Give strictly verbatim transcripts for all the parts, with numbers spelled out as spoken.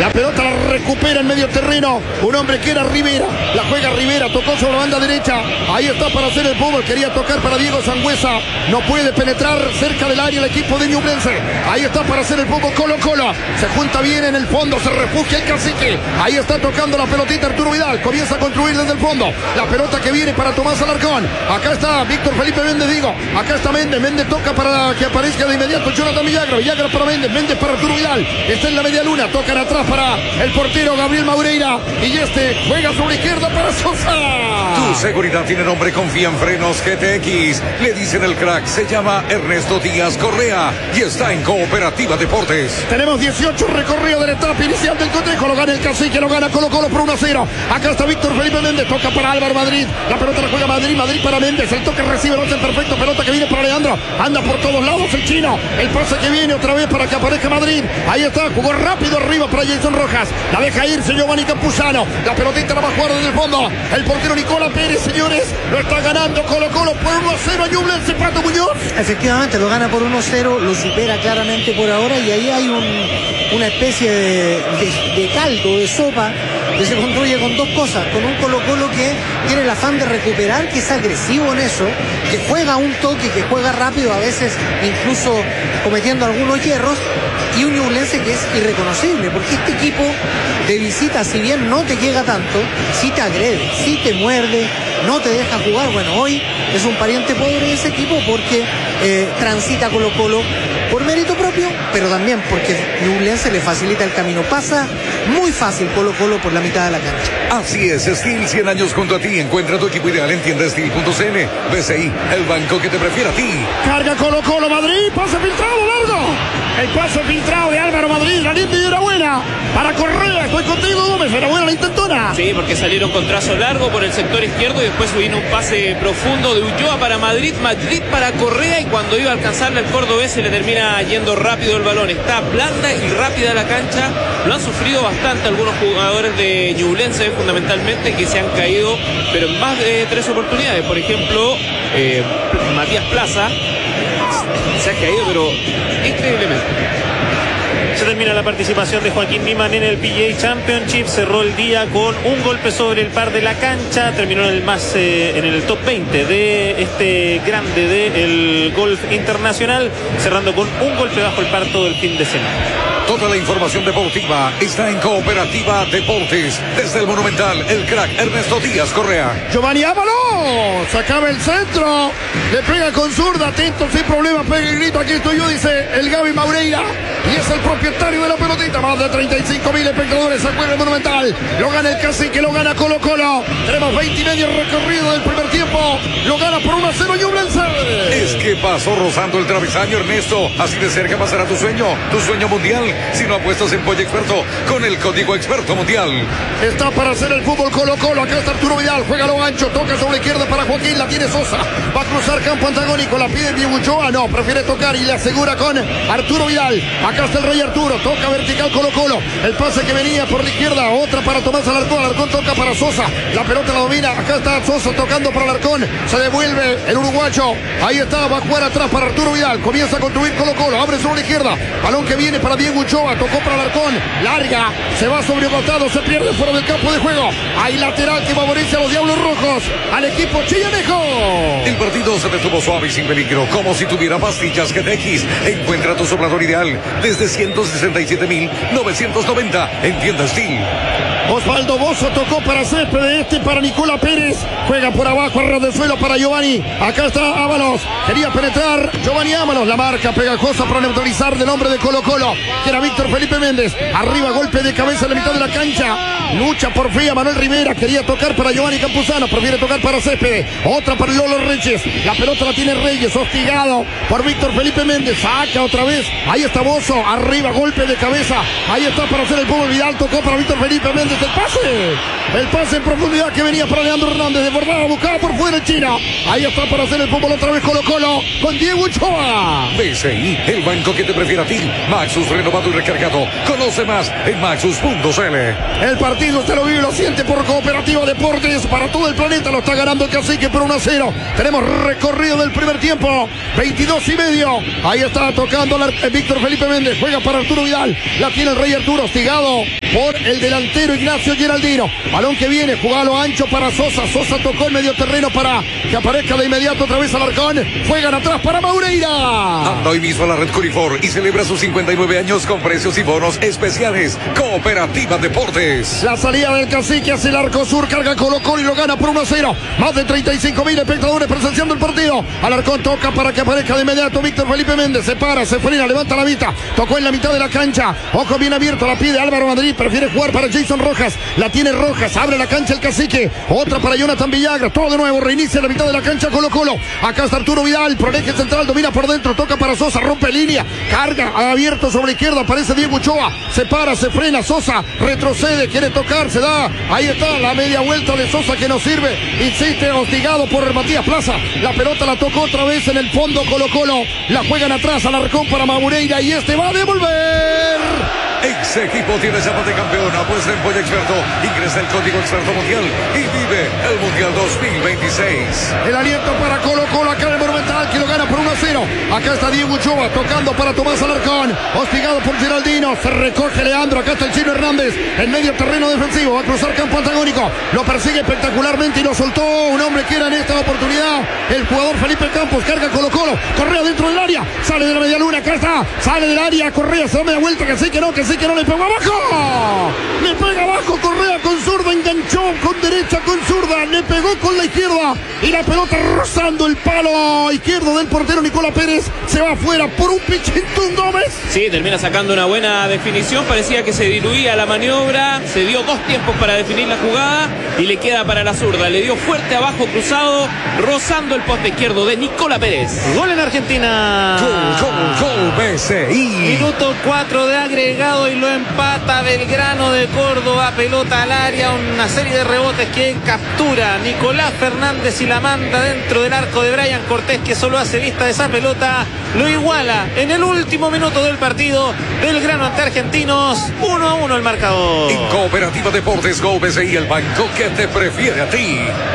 La pelota la recupera en medio terreno. Un hombre que era Rivera. La juega Rivera. Tocó sobre la banda derecha. Ahí está para hacer el fútbol. Quería tocar para Diego Sangüesa. No puede penetrar cerca del área el equipo de Ñublense. Ahí está para hacer el fútbol Colo Colo. Se junta bien en el fondo. Se refugia el cacique. Ahí está tocando la pelotita Arturo Vidal. Comienza a construir desde el fondo. La pelota que viene para Tomás Alarcón. Acá está Víctor Felipe Méndez, digo. Acá está Méndez. Méndez toca para que aparezca de inmediato Jonathan Villagra. Villagra para Méndez. Méndez para Arturo Vidal. Está en la media luna. Tocan atrás para el portero Gabriel Maureira. Y este juega sobre la izquierda para Sosa. Tu seguridad tiene nombre. Confía en Frenos G T X. Le dicen el crack. Se llama Ernesto Díaz Correa y está en Cooperativa Deportes. Tenemos dieciocho recorridos de la etapa inicial del cotejo. Lo gana el cacique, lo gana Colo Colo por uno a cero. Acá está Víctor Felipe Méndez. Toca para Álvaro Madrid. La pelota la juega Madrid. Madrid para Méndez. El toque recibe, lo hace perfecto. Pelota que viene para Leandro. Anda por todos lados el chino. El pase que viene otra vez para que aparezca Madrid. Ahí está. Jugó rápido arriba para Jason Rojas. La deja irse Giovanni Campuzano. La pelotita la va a jugar desde el fondo. El portero Nicola Pérez, señores. Lo está ganando Colo Colo por uno a cero a Ñublense. Pato Muñoz. Efectivamente, lo gana por uno a cero. Lo supera claramente por ahora. Y ahí hay un, una especie de, de, de caldo, de sopa, que se construye con dos cosas. Con un Colo Colo que tiene el afán de recuperar, que es agresivo en eso, que juega un toque, que juega rápido, a veces incluso cometiendo algunos hierros, y un Ñublense que es irreconocible, porque este equipo de visita, si bien no te llega tanto, sí te agrede, sí te muerde, no te deja jugar. Bueno, hoy es un pariente pobre de ese equipo porque eh, transita Colo Colo por mérito propio, pero también porque Ñublense le facilita el camino. Pasa muy fácil Colo Colo por la mitad de la cancha. Así es, Steel, cien años junto a ti. Encuentra tu equipo ideal en tienda steel punto c n. B C I, el banco que te prefiere a ti. Carga Colo Colo, Madrid, pase filtrado, largo. El pase filtrado de Álvaro Madrid, la linda y era buena. Para Correa, estoy contigo, Gómez, era buena la intentona. Sí, porque salieron con trazo largo por el sector izquierdo y después vino un pase profundo de Ulloa para Madrid, Madrid para Correa, y cuando iba a alcanzarle el cordobés se le termina yendo rápido el balón. Está blanda y rápida la cancha. Lo han sufrido bastante algunos jugadores de Ñublense, fundamentalmente, que se han caído, pero en más de tres oportunidades. Por ejemplo, eh, Matías Plaza se ha caído, pero increíblemente. Se termina la participación de Joaquín Niemann en el P G A Championship. Cerró el día con un golpe sobre el par de la cancha. Terminó en el más eh, en el top veinte de este grande del golf internacional, cerrando con un golpe bajo el par todo el fin de semana. Toda la información deportiva está en Cooperativa Deportes. Desde el Monumental, el crack Ernesto Díaz Correa. Giovanni Ábalos, sacaba el centro, le pega con zurda, atento, sin problema, pega el grito, aquí estoy yo, dice el Gaby Maureira, y es el propietario de la pelotita. Más de treinta y cinco mil espectadores acuerda el Monumental, lo gana el cacique, lo gana Colo Colo. Tenemos veinte y medio recorrido del primer tiempo, lo gana por uno a cero Ñublense. Es que pasó rozando el travesaño, Ernesto. Así de cerca pasará tu sueño, tu sueño mundial. Si no apuestas en Pollo Experto con el código Experto Mundial. Está para hacer el fútbol Colo Colo. Acá está Arturo Vidal. Juega lo ancho. Toca sobre la izquierda para Joaquín. La tiene Sosa. Va a cruzar campo antagónico. La pide Diego Ulloa. No, prefiere tocar y le asegura con Arturo Vidal. Acá está el Rey Arturo. Toca vertical Colo Colo. El pase que venía por la izquierda. Otra para Tomás Alarcón. Alarcón toca para Sosa. La pelota la domina. Acá está Sosa tocando para Alarcón. Se devuelve el uruguayo. Ahí está. Va a jugar atrás para Arturo Vidal. Comienza a construir Colo Colo. Abre sobre la izquierda. Balón que viene para Diego Ulloa. Tocó para Alarcón, larga, se va sobre un costado, se pierde fuera del campo de juego. Hay lateral que favorece a los Diablos Rojos, al equipo chillanejo. El partido se detuvo suave y sin peligro, como si tuviera pastillas G T X. Encuentra tu soplador ideal desde ciento sesenta y siete mil novecientos noventa en tienda Steel. Osvaldo Bozo tocó para Céspedes, este para Nicola Pérez, juega por abajo a ras del suelo para Giovanni. Acá está Ábalos, quería penetrar Giovanni Ábalos, la marca pegajosa para neutralizar del hombre de Colo Colo, que era Víctor Felipe Méndez. Arriba, golpe de cabeza en la mitad de la cancha, lucha por fría Manuel Rivera, quería tocar para Giovanni Campuzano, prefiere tocar para Céspedes, otra para Lolo Reyes, la pelota la tiene Reyes, hostigado por Víctor Felipe Méndez, saca otra vez, ahí está Bozo, arriba, golpe de cabeza, ahí está para hacer el fútbol. Vidal tocó para Víctor Felipe Méndez, el pase, el pase en profundidad que venía para Leandro Hernández, desbordado, buscaba por fuera el China, ahí está para hacer el fútbol otra vez Colo Colo, con Diego Ulloa. B C I, el banco que te prefiere a ti. Maxus renovado y recargado. Conoce más en maxus punto c l. El partido usted lo vive y lo siente por Cooperativa Deportes. Para todo el planeta lo está ganando el cacique por uno a cero. Tenemos recorrido del primer tiempo, veintidós y medio. Ahí está tocando la, eh, Víctor Felipe Méndez. Juega para Arturo Vidal. La tiene el Rey Arturo, hostigado por el delantero Ignacio Geraldino. Balón que viene, jugalo ancho para Sosa. Sosa tocó el medio terreno para que aparezca de inmediato otra vez Alarcón. Juegan atrás para Maureira. Anda hoy mismo a la red Curifor y celebra sus cincuenta y nueve años con precios y bonos especiales. Cooperativa Deportes. La salida del cacique hacia el arco sur, carga Colo Colo y lo gana por uno a cero. Más de treinta y cinco mil espectadores presenciando el partido. Alarcón toca para que aparezca de inmediato Víctor Felipe Méndez. Se para, se frena, levanta la vista. Tocó en la mitad de la cancha. Ojo bien abierto, la pide Álvaro Madrid. Prefiere jugar para Jason Rojas. La tiene Rojas, abre la cancha el cacique. Otra para Jonathan Villagra. Todo de nuevo, reinicia la mitad de la cancha Colo Colo. Acá está Arturo Vidal, por eje central, domina por dentro, toca para Sosa, rompe línea, carga abierto sobre la izquierda, aparece Diego Ochoa. Se para, se frena, Sosa retrocede, quiere tocar, se da. Ahí está la media vuelta de Sosa que nos sirve. Insiste, hostigado por Matías Plaza. La pelota la tocó otra vez en el fondo Colo Colo. La juegan atrás, Alarcón para Maureira y este va a devolver. Ese equipo tiene chapa de campeón. Apuesta en Polla Experto. Ingresa el código Experto Mundial y vive el Mundial dos mil veintiséis. El aliento para Colo Colo acá en el Monumental que lo gana por uno a cero. Acá está Diego Ochoa tocando para Tomás Alarcón. Hostigado por Geraldino. Se recoge Leandro. Acá está el Chino Hernández. En medio terreno defensivo. Va a cruzar campo antagónico. Lo persigue espectacularmente y lo soltó. Un hombre que era en esta oportunidad. El jugador Felipe Campos. Carga Colo Colo. Correa dentro del área. Sale de la media luna. Acá está. Sale del área. Correa se da media vuelta. Que sí que no. Que sí que no. Le pegó abajo. Le pega abajo. Correa con zurda. Enganchó con derecha con zurda. Le pegó con la izquierda. Y la pelota rozando el palo izquierdo del portero Nicolás Pérez. Se va afuera por un Pichintún Gómez. Sí, termina sacando una buena definición. Parecía que se diluía la maniobra. Se dio dos tiempos para definir la jugada. Y le queda para la zurda. Le dio fuerte abajo cruzado. Rozando el poste izquierdo de Nicolás Pérez. Gol en Argentina. Gol, gol, gol, B C I. Minuto cuatro de agregado y lo empata Belgrano de Córdoba. Pelota al área. Una serie de rebotes que captura Nicolás Fernández y la manda dentro del arco de Brian Cortés, que solo hace vista de esa pelota. Lo iguala en el último minuto del partido. Belgrano ante Argentinos. uno a uno el marcador. En Cooperativa Deportes Go B C I, el banco que te prefiere a ti.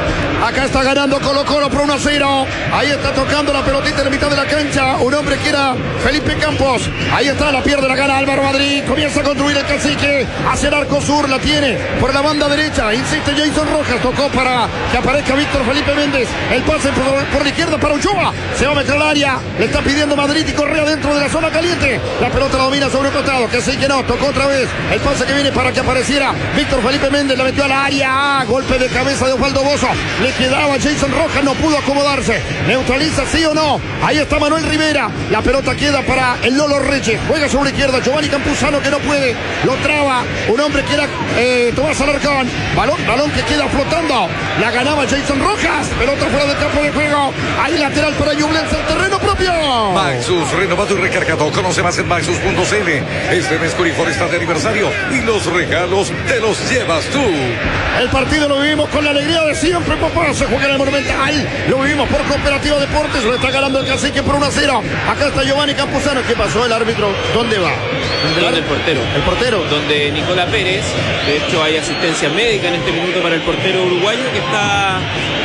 Acá está ganando Colo Colo por uno a cero. Ahí está tocando la pelotita en la mitad de la cancha. Un hombre que era Felipe Campos. Ahí está, la pierde, la gana Álvaro Madrid. Comienza a construir el cacique hacia el arco sur. La tiene por la banda derecha. Insiste Jason Rojas. Tocó para que aparezca Víctor Felipe Méndez. El pase por, por la izquierda para Ochoa. Se va a meter al área. Le está pidiendo Madrid y Correa dentro de la zona caliente. La pelota la domina sobre un costado. Que sí que no. Tocó otra vez. El pase que viene para que apareciera Víctor Felipe Méndez. La metió al área. Ah, golpe de cabeza de Osvaldo Bozo. Le quedaba Jason Rojas, no pudo acomodarse. Neutraliza, sí o no. Ahí está Manuel Rivera. La pelota queda para el Lolo Reche. Juega sobre la izquierda. Giovanni Campuzano que no puede. Lo traba. Un hombre que era eh, Tomás Alarcón. Balón, balón que queda flotando. La ganaba Jason Rojas. Pelota fuera del campo de juego. Ahí lateral para Ñublense, el terreno propio. Maxus, renovado y recargado. Conoce más en maxus punto c l. Este mes Curifor está de aniversario y los regalos te los llevas tú. El partido lo vivimos con la alegría de siempre, papá. Se juega en el Monumental. Lo vivimos por Cooperativa Deportes. Lo está ganando el cacique por uno a cero. Acá está Giovanni Campuzano. ¿Qué pasó el árbitro? ¿Dónde va? Donde el portero. El portero. Donde Nicolás Pérez. De hecho, hay asistencia médica en este minuto para el portero uruguayo que está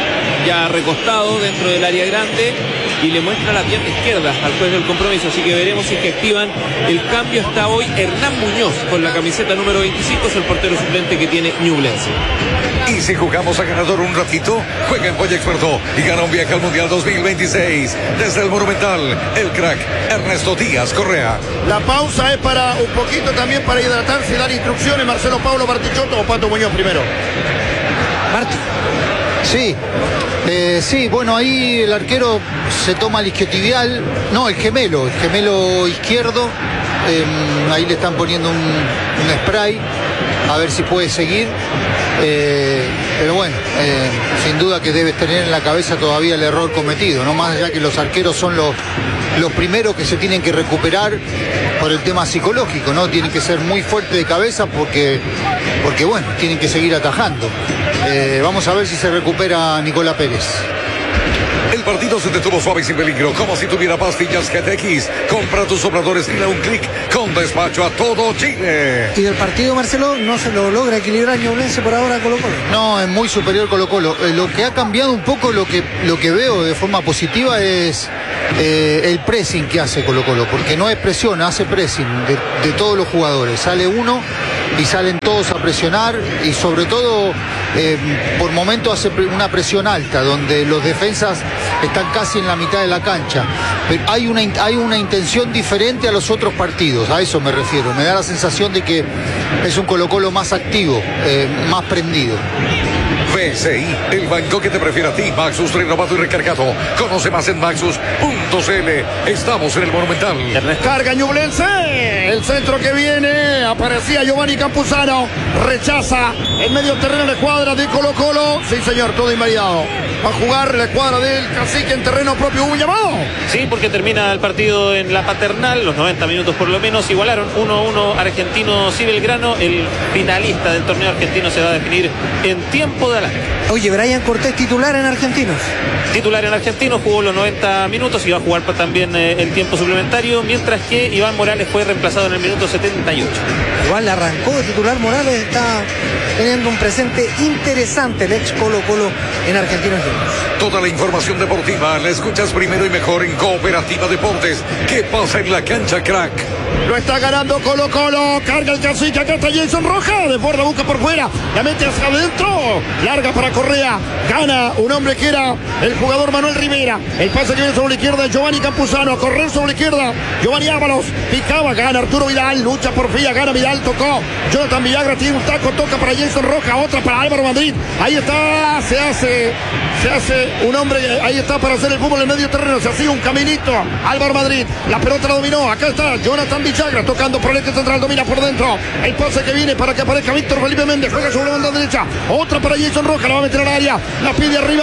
ya recostado dentro del área grande y le muestra la pierna izquierda al juez del compromiso, así que veremos si es que activan el cambio. Está hoy Hernán Muñoz con la camiseta número veinticinco, es el portero suplente que tiene Ñublense. Y si jugamos a ganador un ratito, juega en Polla Experto y gana un viaje al Mundial dos mil veintiséis. Desde el Monumental, el crack Ernesto Díaz Correa. La pausa es para un poquito también para hidratarse y dar instrucciones. Marcelo Paulo Bartichotto o Pato Muñoz primero. Marti. Sí, eh, sí, bueno, ahí el arquero se toma el isquiotibial, no, el gemelo, el gemelo izquierdo, eh, ahí le están poniendo un, un spray, a ver si puede seguir, eh, pero bueno, eh, sin duda que debes tener en la cabeza todavía el error cometido, no más allá que los arqueros son los, los primeros que se tienen que recuperar por el tema psicológico, ¿no? Tienen que ser muy fuertes de cabeza porque, porque bueno, tienen que seguir atajando. Eh, vamos a ver si se recupera Nicolás Pérez. El partido se detuvo suave y sin peligro, como si tuviera pastillas G T X. Compra tus sopladores y da un clic con despacho a todo Chile. Y del partido, Marcelo, no se lo logra equilibrar Ñublense por ahora Colo Colo. No, es muy superior Colo Colo. Eh, lo que ha cambiado un poco, lo que, lo que veo de forma positiva es eh, el pressing que hace Colo Colo, porque no es presión, hace pressing de, de todos los jugadores. Sale uno y salen todos a presionar y sobre todo eh, por momentos hace una presión alta, donde los defensas están casi en la mitad de la cancha. Pero hay una, hay una intención diferente a los otros partidos, a eso me refiero. Me da la sensación de que es un Colo Colo más activo, eh, más prendido. B C I, el banco que te prefiere a ti. Maxus renovado y recargado. Conoce más en maxus punto c l. Estamos en el Monumental. Carga Ñublense. El centro que viene. Aparecía Giovanni Campuzano. Rechaza en medio terreno la escuadra de Colo Colo. Sí, señor, todo invalidado. Va a jugar la escuadra del Cacique en terreno propio. ¿Hubo un llamado? Sí, porque termina el partido en la Paternal. Los noventa minutos por lo menos. Igualaron uno a uno Argentinos y Belgrano. El finalista del torneo argentino se va a definir en tiempo de alargue. Oye, Brian Cortés titular en Argentinos. Titular en Argentinos, jugó los noventa minutos y va a jugar también eh, el tiempo suplementario, mientras que Iván Morales fue reemplazado en el minuto setenta y ocho. Igual arrancó de titular Morales, está teniendo un presente interesante el ex Colo Colo en Argentinos Juniors. Toda la información deportiva la escuchas primero y mejor en Cooperativa Deportes. ¿Qué pasa en la cancha, crack? Lo está ganando Colo Colo. Carga el Cacique. Acá está Jason Roja. De borda, busca por fuera. La mete hacia adentro. Larga para Correa. Gana un hombre que era el jugador Manuel Rivera. El pase que viene sobre la izquierda. Giovanni Campuzano. A correr sobre la izquierda. Giovanni Ábalos. Picaba. Gana Arturo Vidal. Lucha por Fía. Gana Vidal. Tocó. Jonathan Villagra. Tiene un taco. Toca para Jason Roja. Otra para Álvaro Madrid. Ahí está. Se hace. Se hace un hombre. Ahí está para hacer el fútbol en medio terreno. Se hacía un caminito. Álvaro Madrid. La pelota la dominó. Acá está Jonathan Villagra tocando por el eje central, domina por dentro. El pase que viene para que aparezca Víctor Felipe Méndez, juega sobre la banda derecha. Otra para Jason Roja, la va a meter al área. La pide arriba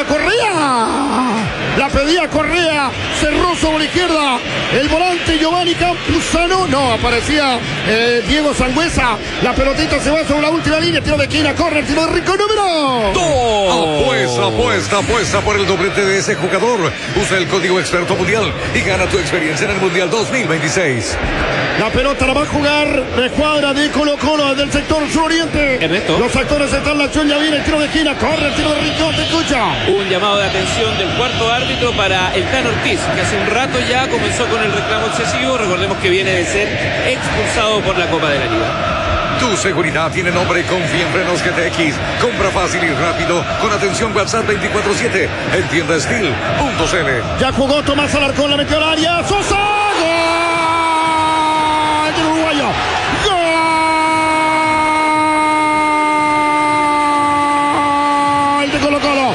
Correa. La pedía Correa. Cerró sobre la izquierda. El volante Giovanni Campuzano. No, aparecía eh, Diego Sangüesa. La pelotita se va sobre la última línea. Tiro de esquina, corre, tiro de rico número. ¡Dos! Apuesta, apuesta, apuesta por el doblete de ese jugador. Usa el código experto mundial y gana tu experiencia en el Mundial dos mil veintiséis. La pelota la va a jugar la escuadra de Colo Colo desde el sector suroriente. Ernesto. Los actores están en la acción, ya viene el tiro de esquina, corre el tiro de Rincón, te escucha. Un llamado de atención del cuarto árbitro para el Tan Ortiz, que hace un rato ya comenzó con el reclamo excesivo. Recordemos que viene de ser expulsado por la Copa de la Liga. Tu seguridad tiene nombre. Confía en Frenos G T X. Compra fácil y rápido con atención WhatsApp veinticuatro siete en tienda steel punto c l. Ya jugó Tomás Alarcón, la metió al área. ¡Sosa! ¡Gol! Del uruguayo. ¡Gol! De Colo Colo.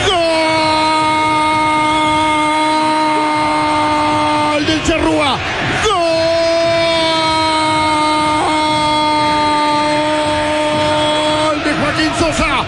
¡Gol! Del Charrúa. ¡Gol! De Joaquín Sosa.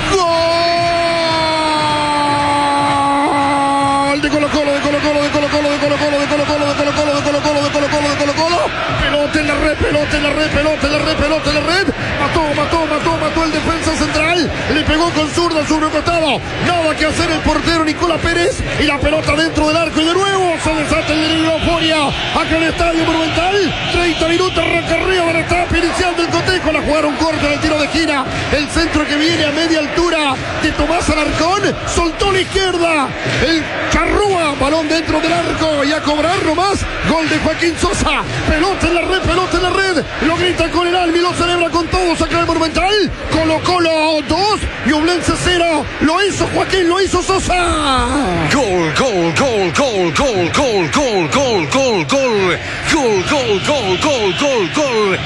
¡Gol! De Colo Colo, de Colo Colo, de Colo Colo, de Colo Colo, de Colo Colo, de Colo Colo, de Colo Colo, de Colo Colo, de Colo Colo. Pelota en la red, pelota en la red, pelota en la red, pelota en la red. Mató, mató, mató, mató el defensa central. Le pegó con zurda sobre el costado. Nada que hacer el portero Nicolás Pérez. Y la pelota dentro del arco y de nuevo se desata el delirio de euforia. Acá en el Estadio Monumental. treinta minutos, arranca arriba de la etapa inicial del cotejo. La jugaron corta en el tiro de esquina. El centro que viene a media altura de Tomás Alarcón. Soltó la izquierda. El Charrúa, balón dentro del arco. Y a cobrar nomás. Gol de Joaquín Sosa. Pelota en la red, pelota en la red. Lo grita con el alma y lo celebra con todos acá en el Monumental. Colo Colo dos, Ñublense cero. Lo hizo Joaquín, lo hizo Sosa. Gol, gol, gol, gol, gol, gol, gol, gol, gol, gol, gol, gol, gol, gol, gol, gol,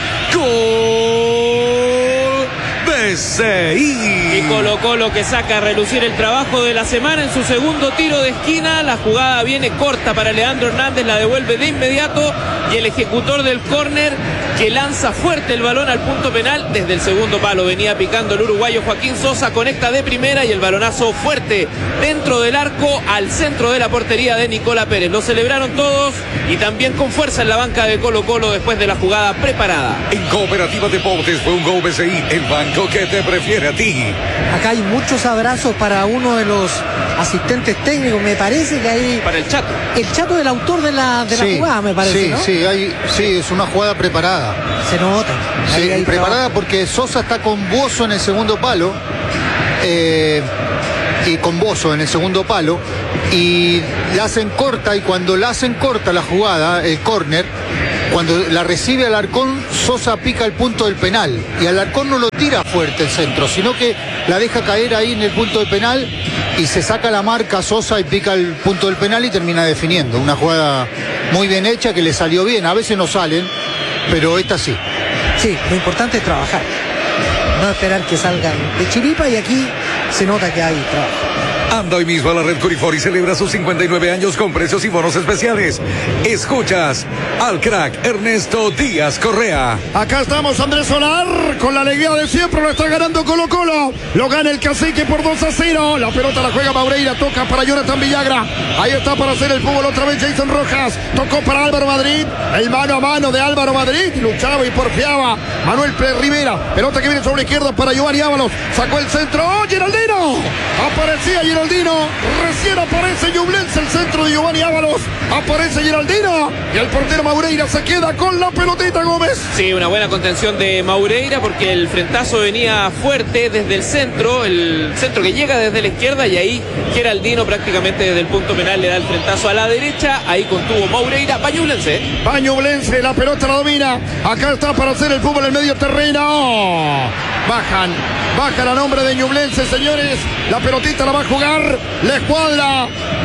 gol, B C I. Y Colo Colo que saca a relucir el trabajo de la semana en su segundo tiro de esquina. La jugada viene corta para Leandro Hernández, la devuelve de inmediato y el ejecutor del córner que lanza fuerte el balón al punto penal desde el segundo palo. Venía picando el uruguayo Joaquín Sosa, conecta de primera y el balonazo fuerte dentro del arco al centro de la portería de Nicolás Pérez. Lo celebraron todos y también con fuerza en la banca de Colo Colo después de la jugada preparada. En Cooperativa Deportes fue un Go B C I, el banco que te prefiere a ti. Acá hay muchos abrazos para uno de los asistentes técnicos, me parece que hay... Para el Chato. El Chato del autor de la, de la Sí, jugada, me parece, sí, ¿no? sí, hay, sí, es una jugada preparada. Se nota. Ahí Sí, hay preparada trabajo. porque Sosa está con Buoso en el segundo palo. Eh, y con Bozo en el segundo palo, y la hacen corta, y cuando la hacen corta la jugada, el córner, cuando la recibe Alarcón, Sosa pica el punto del penal, y Alarcón no lo tira fuerte el centro, sino que la deja caer ahí en el punto del penal, y se saca la marca Sosa y pica el punto del penal y termina definiendo. Una jugada muy bien hecha que le salió bien, a veces no salen, pero esta sí. Sí, lo importante es trabajar, no esperar que salgan de chiripa, y aquí se nota que hay trabajo. Anda hoy mismo a la red Curifor y celebra sus cincuenta y nueve años con precios y bonos especiales. Escuchas al crack Ernesto Díaz Correa. Acá estamos, Andrés Solar, con la alegría de siempre, lo está ganando Colo Colo. Lo gana el Cacique por dos a cero. La pelota la juega Maureira, toca para Jonathan Villagra. Ahí está para hacer el fútbol otra vez Jason Rojas. Tocó para Álvaro Madrid. El mano a mano de Álvaro Madrid. Luchaba y porfiaba Manuel P. Rivera. Pelota que viene sobre la izquierda para Giovanni Ábalos. Sacó el centro. ¡Oh, Geraldino! Aparecía Geraldino. Recién aparece Ñublense, el centro de Giovanni Ábalos. Aparece Geraldino. Y el portero Maureira se queda con la pelotita, Gómez. Sí, una buena contención de Maureira, porque el frentazo venía fuerte desde el centro. El centro que llega desde la izquierda, y ahí Geraldino prácticamente desde el punto penal le da el frentazo a la derecha. Ahí contuvo Maureira. Va Ñublense. Va Ñublense, la pelota la domina. Acá está para hacer el fútbol en el medio terreno. Bajan, bajan a nombre de Ñublense, señores. La pelotita la va a jugar la escuadra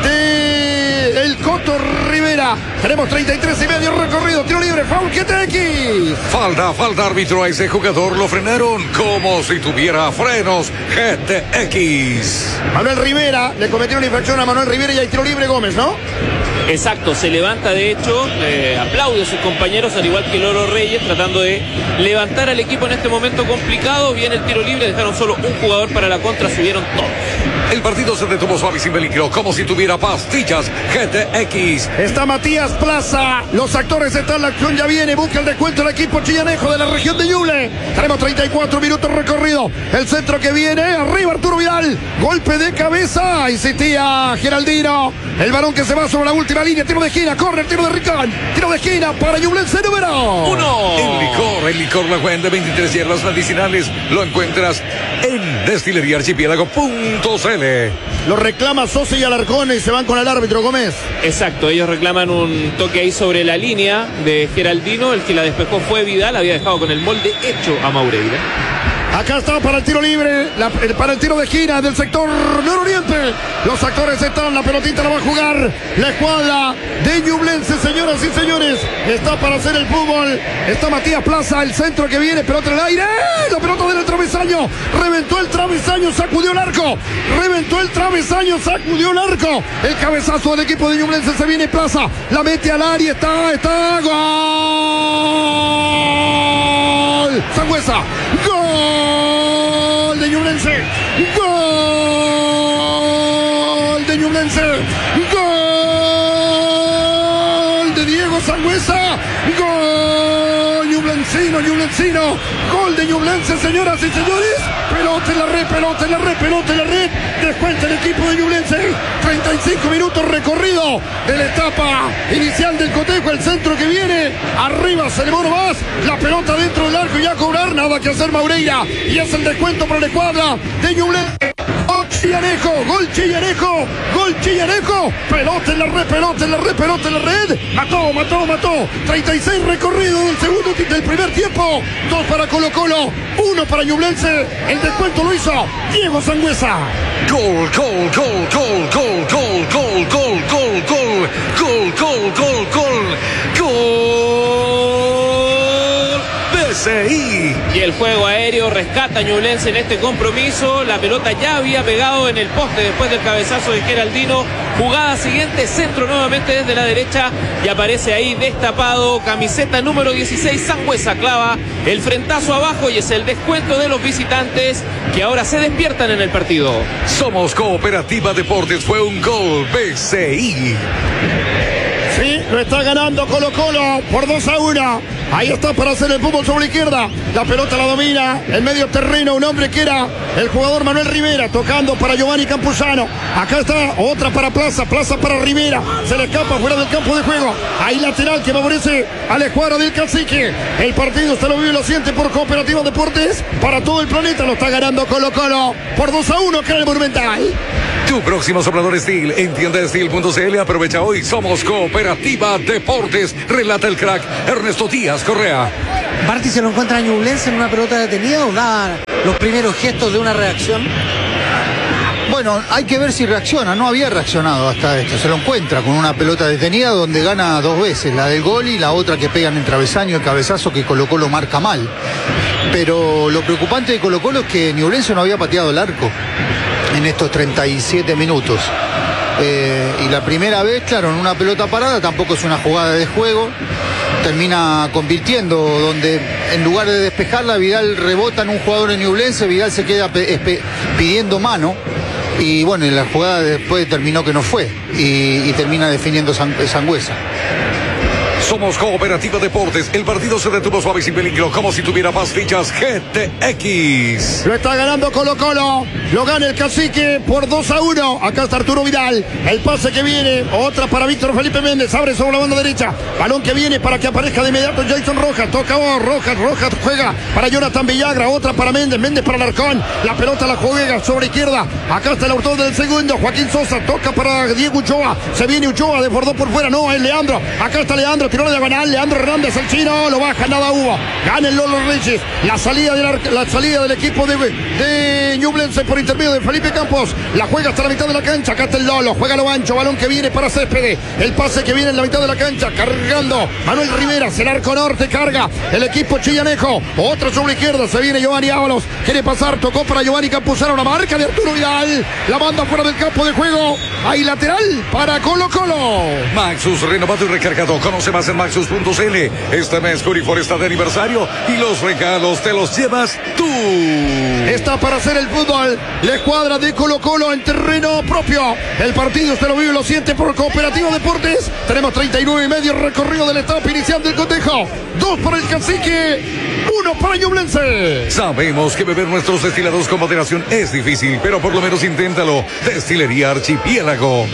de el Coto Rivera. Tenemos treinta y tres y medio recorrido. Tiro libre, foul, G T X. Falta, falta árbitro a ese jugador. Lo frenaron como si tuviera frenos. G T X. Manuel Rivera, le cometieron una infracción a Manuel Rivera y hay tiro libre, Gómez, ¿no? Exacto, se levanta de hecho, eh, aplaude a sus compañeros, al igual que Loro Reyes, tratando de levantar al equipo en este momento complicado. Viene el tiro libre, dejaron solo un jugador para la contra, subieron todos. El partido se detuvo suave y sin peligro, como si tuviera pastillas. G T X. Está Matías Plaza. Los actores están, la acción ya viene. Busca el descuento el equipo chillanejo de la región de Ñuble. Tenemos treinta y cuatro minutos recorrido. El centro que viene. Arriba Arturo Vidal. Golpe de cabeza. Insistía Geraldino. El balón que se va sobre la última línea. Tiro de esquina. Corre. Tiro de Ricón. Tiro de esquina para Ñublense número uno. El licor. El licor La Juan de veintitrés hierbas medicinales. Lo encuentras en Destilería Archipiélago punto c l. Lo reclama Sosa y Alarcón y se van con el árbitro, Gómez. Exacto, ellos reclaman un toque ahí sobre la línea de Geraldino. El que la despejó fue Vidal, había dejado con el molde hecho a Maureira. Acá está para el tiro libre, la, para el tiro de esquina del sector nororiente. Los actores están, la pelotita la va a jugar la escuadra de Ñublense, señoras y señores. Está para hacer el fútbol. Está Matías Plaza, el centro que viene, pelota en el aire. La pelota del travesaño. Reventó el travesaño, sacudió el arco. Reventó el travesaño, sacudió el arco. El cabezazo del equipo de Ñublense, se viene Plaza. La mete al área, está, está. ¡Gol! Sangüesa. ¡Gol de Ñublense! ¡Gol de Ñublense! ¡Gol de Diego Sangüesa! ¡Gol ñublencino, ñublencino! ¡Gol de Ñublense, señoras y señores! Pelota en la red, pelota en la red, pelota en la red. Descuenta el equipo de Ñublense. treinta y cinco minutos recorrido de la etapa inicial del cotejo. El centro que viene. Arriba se le va más. La pelota dentro del arco y a cobrar. Nada que hacer Maureira. Y es el descuento para la escuadra de Ñublense. Gol Chillanejo, gol Chillanejo, gol Chillanejo. Pelota en la red, pelota en la red, pelota en la red. Mató, mató, mató. treinta y seis recorrido del segundo del primer tiempo. Dos para Colo Colo, uno para Ñublense. El descuento lo hizo Diego Sangüesa. Gol, gol, gol, gol, gol, gol, gol, gol, gol, gol, gol, gol, gol, gol, gol, B C I. Y el juego aéreo rescata a Ñublense en este compromiso. La pelota ya había pegado en el poste después del cabezazo de Geraldino. Jugada siguiente, centro nuevamente desde la derecha y aparece ahí destapado, camiseta número dieciséis, Sangüesa clava el frentazo abajo y es el descuento de los visitantes que ahora se despiertan en el partido. Somos Cooperativa Deportes, fue un gol B C I. Sí, lo está ganando Colo Colo por dos a uno. Ahí está para hacer el fútbol sobre la izquierda. La pelota la domina en medio terreno un hombre que era el jugador Manuel Rivera, tocando para Giovanni Campuzano. Acá está otra para Plaza, Plaza para Rivera. Se le escapa fuera del campo de juego. Ahí lateral que favorece a la escuadra del Cacique. El partido se lo vive y lo siente por Cooperativa Deportes. Para todo el planeta lo está ganando Colo Colo por dos a uno acá en el Monumental. Tu próximo soplador Steel en tienda steel punto c l. Aprovecha hoy. Somos Cooperativa Deportes. Relata el crack Ernesto Díaz Correa. Barty se lo encuentra a Ñublense en una pelota detenida o da los primeros gestos de una reacción. Bueno, hay que ver si reacciona. No había reaccionado hasta esto. Se lo encuentra con una pelota detenida donde gana dos veces. La del gol y la otra que pegan en travesaño, el cabezazo que Colo Colo marca mal. Pero lo preocupante de Colo Colo es que Ñublense no había pateado el arco en estos treinta y siete minutos. Eh, y la primera vez, claro, en una pelota parada, tampoco es una jugada de juego. Termina convirtiendo, donde en lugar de despejarla, Vidal rebota en un jugador de Ñublense, Vidal se queda pidiendo mano. Y bueno, en la jugada después terminó que no fue. Y, y termina definiendo Sangüesa. Somos Cooperativa Deportes. El partido se detuvo suave y sin peligro, como si tuviera pastillas G T X. Lo está ganando Colo Colo. Lo gana el Cacique por dos a uno. Acá está Arturo Vidal. El pase que viene. Otra para Víctor Felipe Méndez. Abre sobre la banda derecha. Balón que viene para que aparezca de inmediato Jason Rojas. Toca vos. Rojas. Rojas juega para Jonathan Villagra. Otra para Méndez. Méndez para Alarcón. La pelota la juega sobre izquierda. Acá está el autor del segundo. Joaquín Sosa. Toca para Diego Uchoa. Se viene Uchoa. Desbordó por fuera. No, es Leandro. Acá está Leandro. Tiró la diagonal. Leandro Hernández, el chino. Lo baja. Nada hubo. Gana el Lolo Reyes. La salida, de la, la salida del equipo de, de Ñublense por intermedio de Felipe Campos. La juega hasta la mitad de la cancha. Acá está el Lolo. Juega lo ancho. Balón que viene para Céspedes. El pase que viene en la mitad de la cancha. Cargando Manuel Rivera. El arco norte. Carga el equipo chillanejo. Otro sobre la izquierda. Se viene Giovanni Ábalos. Quiere pasar. Tocó para Giovanni Campuzano. La marca de Arturo Vidal. La banda fuera del campo de juego. Ahí lateral para Colo Colo. Maxus renovado y recargado. Conoce más en maxus punto c l. Este mes Corifor está de aniversario y los regalos te los llevas tú. Está para hacer el fútbol. La escuadra de Colo Colo en terreno propio. El partido usted lo vive y lo siente por Cooperativa Deportes. Tenemos treinta y nueve y medio recorrido del etapa inicial del cotejo. Dos para el Cacique, uno para Ñublense. Sabemos que beber nuestros destilados con moderación es difícil, pero por lo menos inténtalo. Destilería Archipiélago.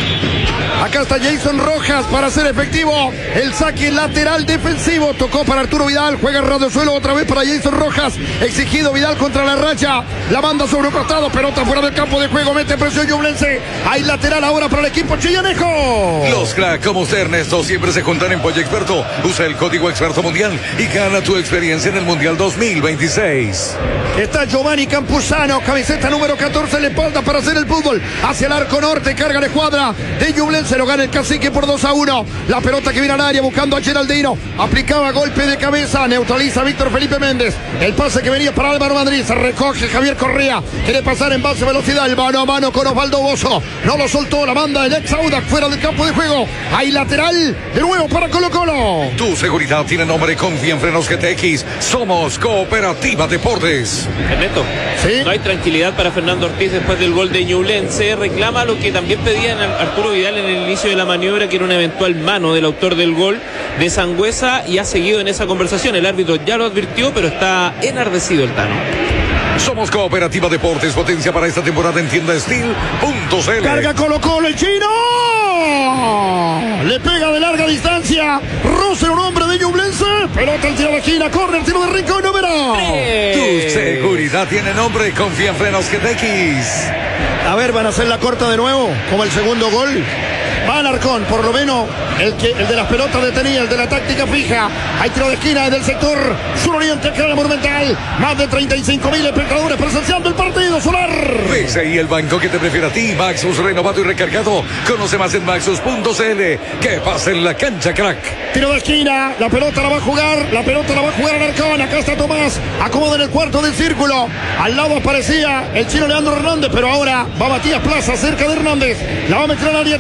Acá está Jason Rojas para hacer efectivo el saque lateral defensivo. Tocó para Arturo Vidal. Juega ras de suelo otra vez para Jason Rojas. Exigido Vidal contra la raya. La banda sobre un costado. Pelota fuera del campo de juego. Mete presión Ñublense. Hay lateral ahora para el equipo chillanejo. Los cracks como usted, Ernesto, siempre se juntan en Pollo Experto. Usa el código Experto Mundial y gana tu experiencia en el Mundial dos mil veintiséis. Está Giovanni Campuzano. Camiseta número catorce en la espalda para hacer el fútbol. Hacia el arco norte. Carga la escuadra de Ñublense. Se lo gana el Cacique por dos a uno. La pelota que viene al área buscando a Geraldino. Aplicaba golpe de cabeza. Neutraliza a Víctor Felipe Méndez. El pase que venía para Álvaro Madrid. Se recoge Javier Correa. Quiere pasar en base velocidad. El mano a mano con Osvaldo Bozo. No lo soltó. La banda del ex Audax fuera del campo de juego. Hay lateral de nuevo para Colo Colo. Tu seguridad tiene nombre. Confía en Frenos G T X. Somos Cooperativa Deportes. Ernesto, ¿sí? No hay tranquilidad para Fernando Ortiz después del gol de Ñublense. Reclama lo que también pedían a Arturo Vidal en el inicio de la maniobra, que era una eventual mano del autor del gol de Sangüesa, y ha seguido en esa conversación. El árbitro ya lo advirtió, pero está enardecido el Tano. Somos Cooperativa Deportes, potencia para esta temporada en tienda steel punto c l. Carga Colo Colo el chino. Le pega de larga distancia. Roce un hombre de Ñublense. Pelota al tiro de esquina. Corre el tiro de rincón número. Tu seguridad tiene nombre. Confía en Frenos G T X. A ver, van a hacer la corta de nuevo, como el segundo gol. Va Alarcón, por lo menos el, que, el de las pelotas detenidas, el de la táctica fija. Hay tiro de esquina desde el sector suroriente, acá en la Monumental. Más de treinta y cinco mil espectadores presenciando el partido solar. ¿Ves ahí el banco que te prefiere a ti? Maxus renovado y recargado. Conoce más en maxus punto c l. Que pase en la cancha, crack. Tiro de esquina, la pelota la va a jugar, la pelota la va a jugar Alarcón. Acá está Tomás, acomoda en el cuarto del círculo. Al lado aparecía el chino Leandro Hernández, pero ahora va Matías Plaza cerca de Hernández. La va a meter al área chica.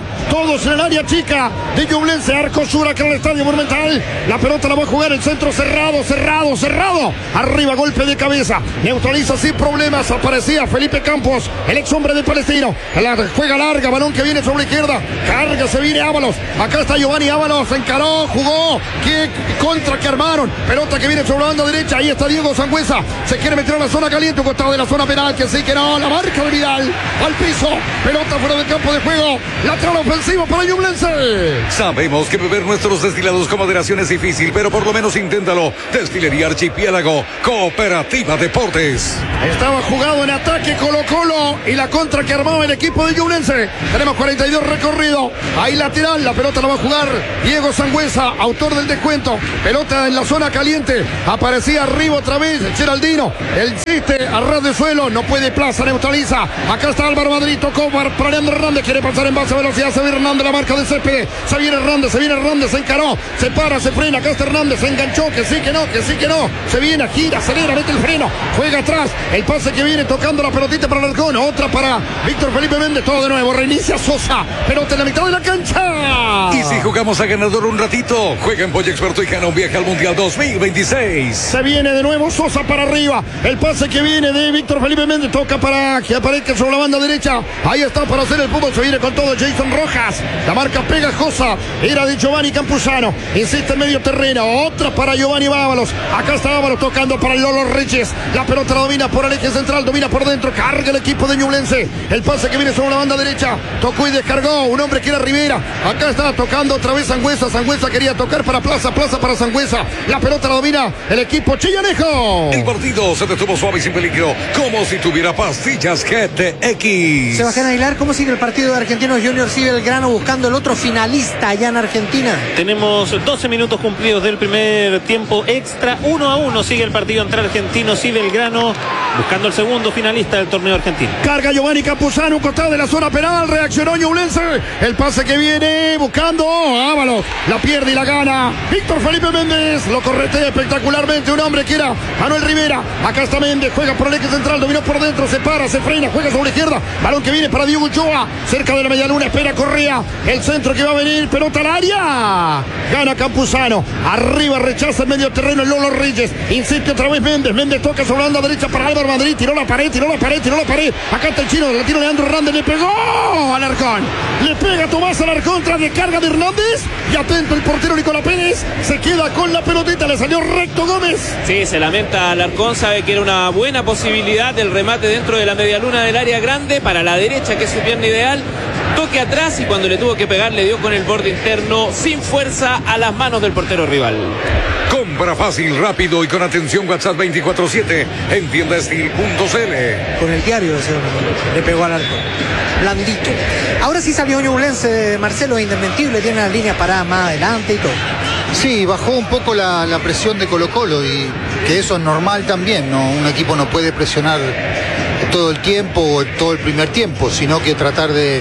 todos en el área chica de Ñublense. Arco sur acá en el Estadio Monumental. La pelota la va a jugar el centro cerrado, cerrado, cerrado. Arriba, golpe de cabeza. Neutraliza sin problemas. Aparecía Felipe Campos, el ex hombre de Palestino. La juega larga, balón que viene sobre la izquierda. Carga, se viene Ábalos. Acá está Giovanni Ábalos. Encaró, jugó. ¿Qué contra que armaron? Pelota que viene sobre la banda derecha. Ahí está Diego Sangüesa. Se quiere meter a la zona caliente, un costado de la zona penal. Que sí, que no. La marca de Vidal. Al piso. Pelota fuera del campo de juego. Lateral ofensivo para Ñublense. Sabemos que beber nuestros destilados con moderación es difícil, pero por lo menos inténtalo. Destilería Archipiélago, Cooperativa Deportes. Estaba jugado en ataque Colo-Colo y la contra que armaba el equipo de Ñublense. Tenemos cuarenta y dos recorrido. Ahí lateral, la pelota la va a jugar Diego Sangüesa, autor del descuento. Pelota en la zona caliente. Aparecía arriba otra vez Geraldino. El insiste a ras de suelo. No puede plaza, neutraliza. Acá está Álvaro Madrid. Tocó para Leandro Hernández. Quiere pasar en base a velocidad. Se viene Hernández, la marca de Céspedes. Se viene Hernández, se viene Hernández. Se encaró. Se para, se frena. Acá está Hernández. Se enganchó. Que sí, que no, que sí, que no. Se viene, gira, acelera, mete el freno. Juega atrás. El pase que viene tocando la pelotita para Alarcón. Otra para Víctor Felipe Méndez. Todo de nuevo. Reinicia Sosa. Pelota en la mitad de la cancha. Y si jugamos a ganador un ratito, juega en Pollo Experto y gana un viaje al Mundial dos mil veintiséis. Se viene de nuevo Sosa para arriba. El pase que viene de Víctor Felipe Méndez. Toca para que aparezca sobre la banda derecha. Ahí está para hacer el fútbol. Se viene con todo Jason Rojas. La marca pegajosa era de Giovanni Campuzano. Insiste en medio terreno. Otra para Giovanni Ábalos. Acá está Ábalos tocando para el Lolo Reyes. La pelota la domina por el eje central. Domina por dentro. Carga el equipo de Ñublense. El pase que viene sobre la banda derecha. Tocó y descargó. Un hombre que era Rivera. Acá está tocando otra vez Sangüesa. Sangüesa quería tocar para Plaza. Plaza para Sangüesa. La pelota la domina el equipo chillanejo. El partido se detuvo suave y sin peligro, como si tuviera pastillas G T X. Sebastián Aguilar, ¿cómo sigue el partido de Argentinos Juniors y Belgrano buscando el otro finalista allá en Argentina? Tenemos doce minutos cumplidos del primer tiempo extra. Uno a uno sigue el partido entre Argentinos y Belgrano, buscando el segundo finalista del torneo argentino. Carga Giovanni Campuzano, un costado de la zona penal. Reaccionó Ñublense. El pase que viene buscando Ábalos. La pierde y la gana Víctor Felipe Méndez. Lo corretea espectacularmente. Un hombre que era Manuel Rivera. Acá está Méndez. Juega por el eje central. Dominó por dentro. Se para, se frena. Juega sobre la izquierda. Balón que viene para Diego Ochoa. Cerca de la medialuna. Espera Correa. El centro que va a venir. Pelota al área. Gana Campuzano. Arriba rechaza el medio terreno el Lolo Reyes. Insiste otra vez Méndez. Méndez toca sobre la banda derecha para Álvaro Madrid. Tiró la pared, tiró la pared, tiró la pared. Acá está el chino. La tiro de Leandro Hernández. Le pegó Alarcón. Le pega Tomás Alarcón tras descarga de Hernández. Y atento el portero Nicolás Pérez. Se queda con la pelotita. Le salió recto Gómez. Sí, se lamenta Alarcón. Sabe que era una buena posibilidad del remate dentro de la medialuna del área grande. Para la derecha, que es su pierna ideal. Toque atrás y cuando le tuvo que pegar le dio con el borde interno sin fuerza a las manos del portero rival. Compra fácil, rápido y con atención. WhatsApp veinticuatro siete en tienda estil punto c l. Con el diario ese hombre, le pegó al arco. Blandito. Ahora sí salió Ñublense, Marcelo, es indesmentible, tiene las líneas paradas más adelante y todo. Sí, bajó un poco la, la presión de Colo-Colo y que eso es normal también, ¿no? Un equipo no puede presionar todo el tiempo o todo el primer tiempo, sino que tratar de,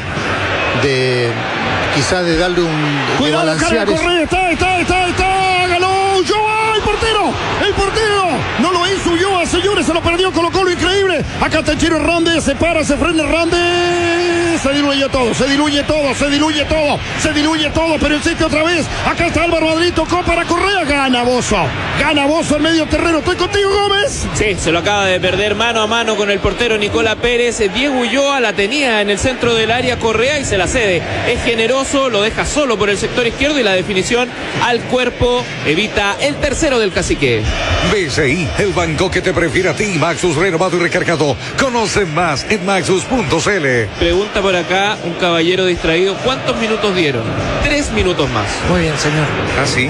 de quizás de darle un... Cuidado, de balancear Carlos Correa, está, está, está, está, ganó Ulloa, el portero, el portero, no lo hizo Ulloa, señores, se lo perdió Colo-Colo, increíble. Acá está el Chino Hernández, se para, se frena Hernández, se diluye todo, se diluye todo, se diluye todo, se diluye todo, pero insiste otra vez. Acá está Álvaro Madrid, tocó para Correa, gana Bozo, gana Bozo en medio terreno. Estoy contigo, Gómez. Sí, se lo acaba de perder mano a mano con el portero Nicolás Pérez. Diego Ulloa la tenía en el centro del área Correa y se la cede. Es generoso, lo deja solo por el sector izquierdo y la definición al cuerpo evita el tercero del cacique. B C I, el banco que te prefiere a ti. Maxus renovado y recargado. Conoce más en maxus punto c l. Pregunta por acá un caballero distraído, ¿cuántos minutos dieron? Tres minutos más. Muy bien, señor. ¿Ah, sí?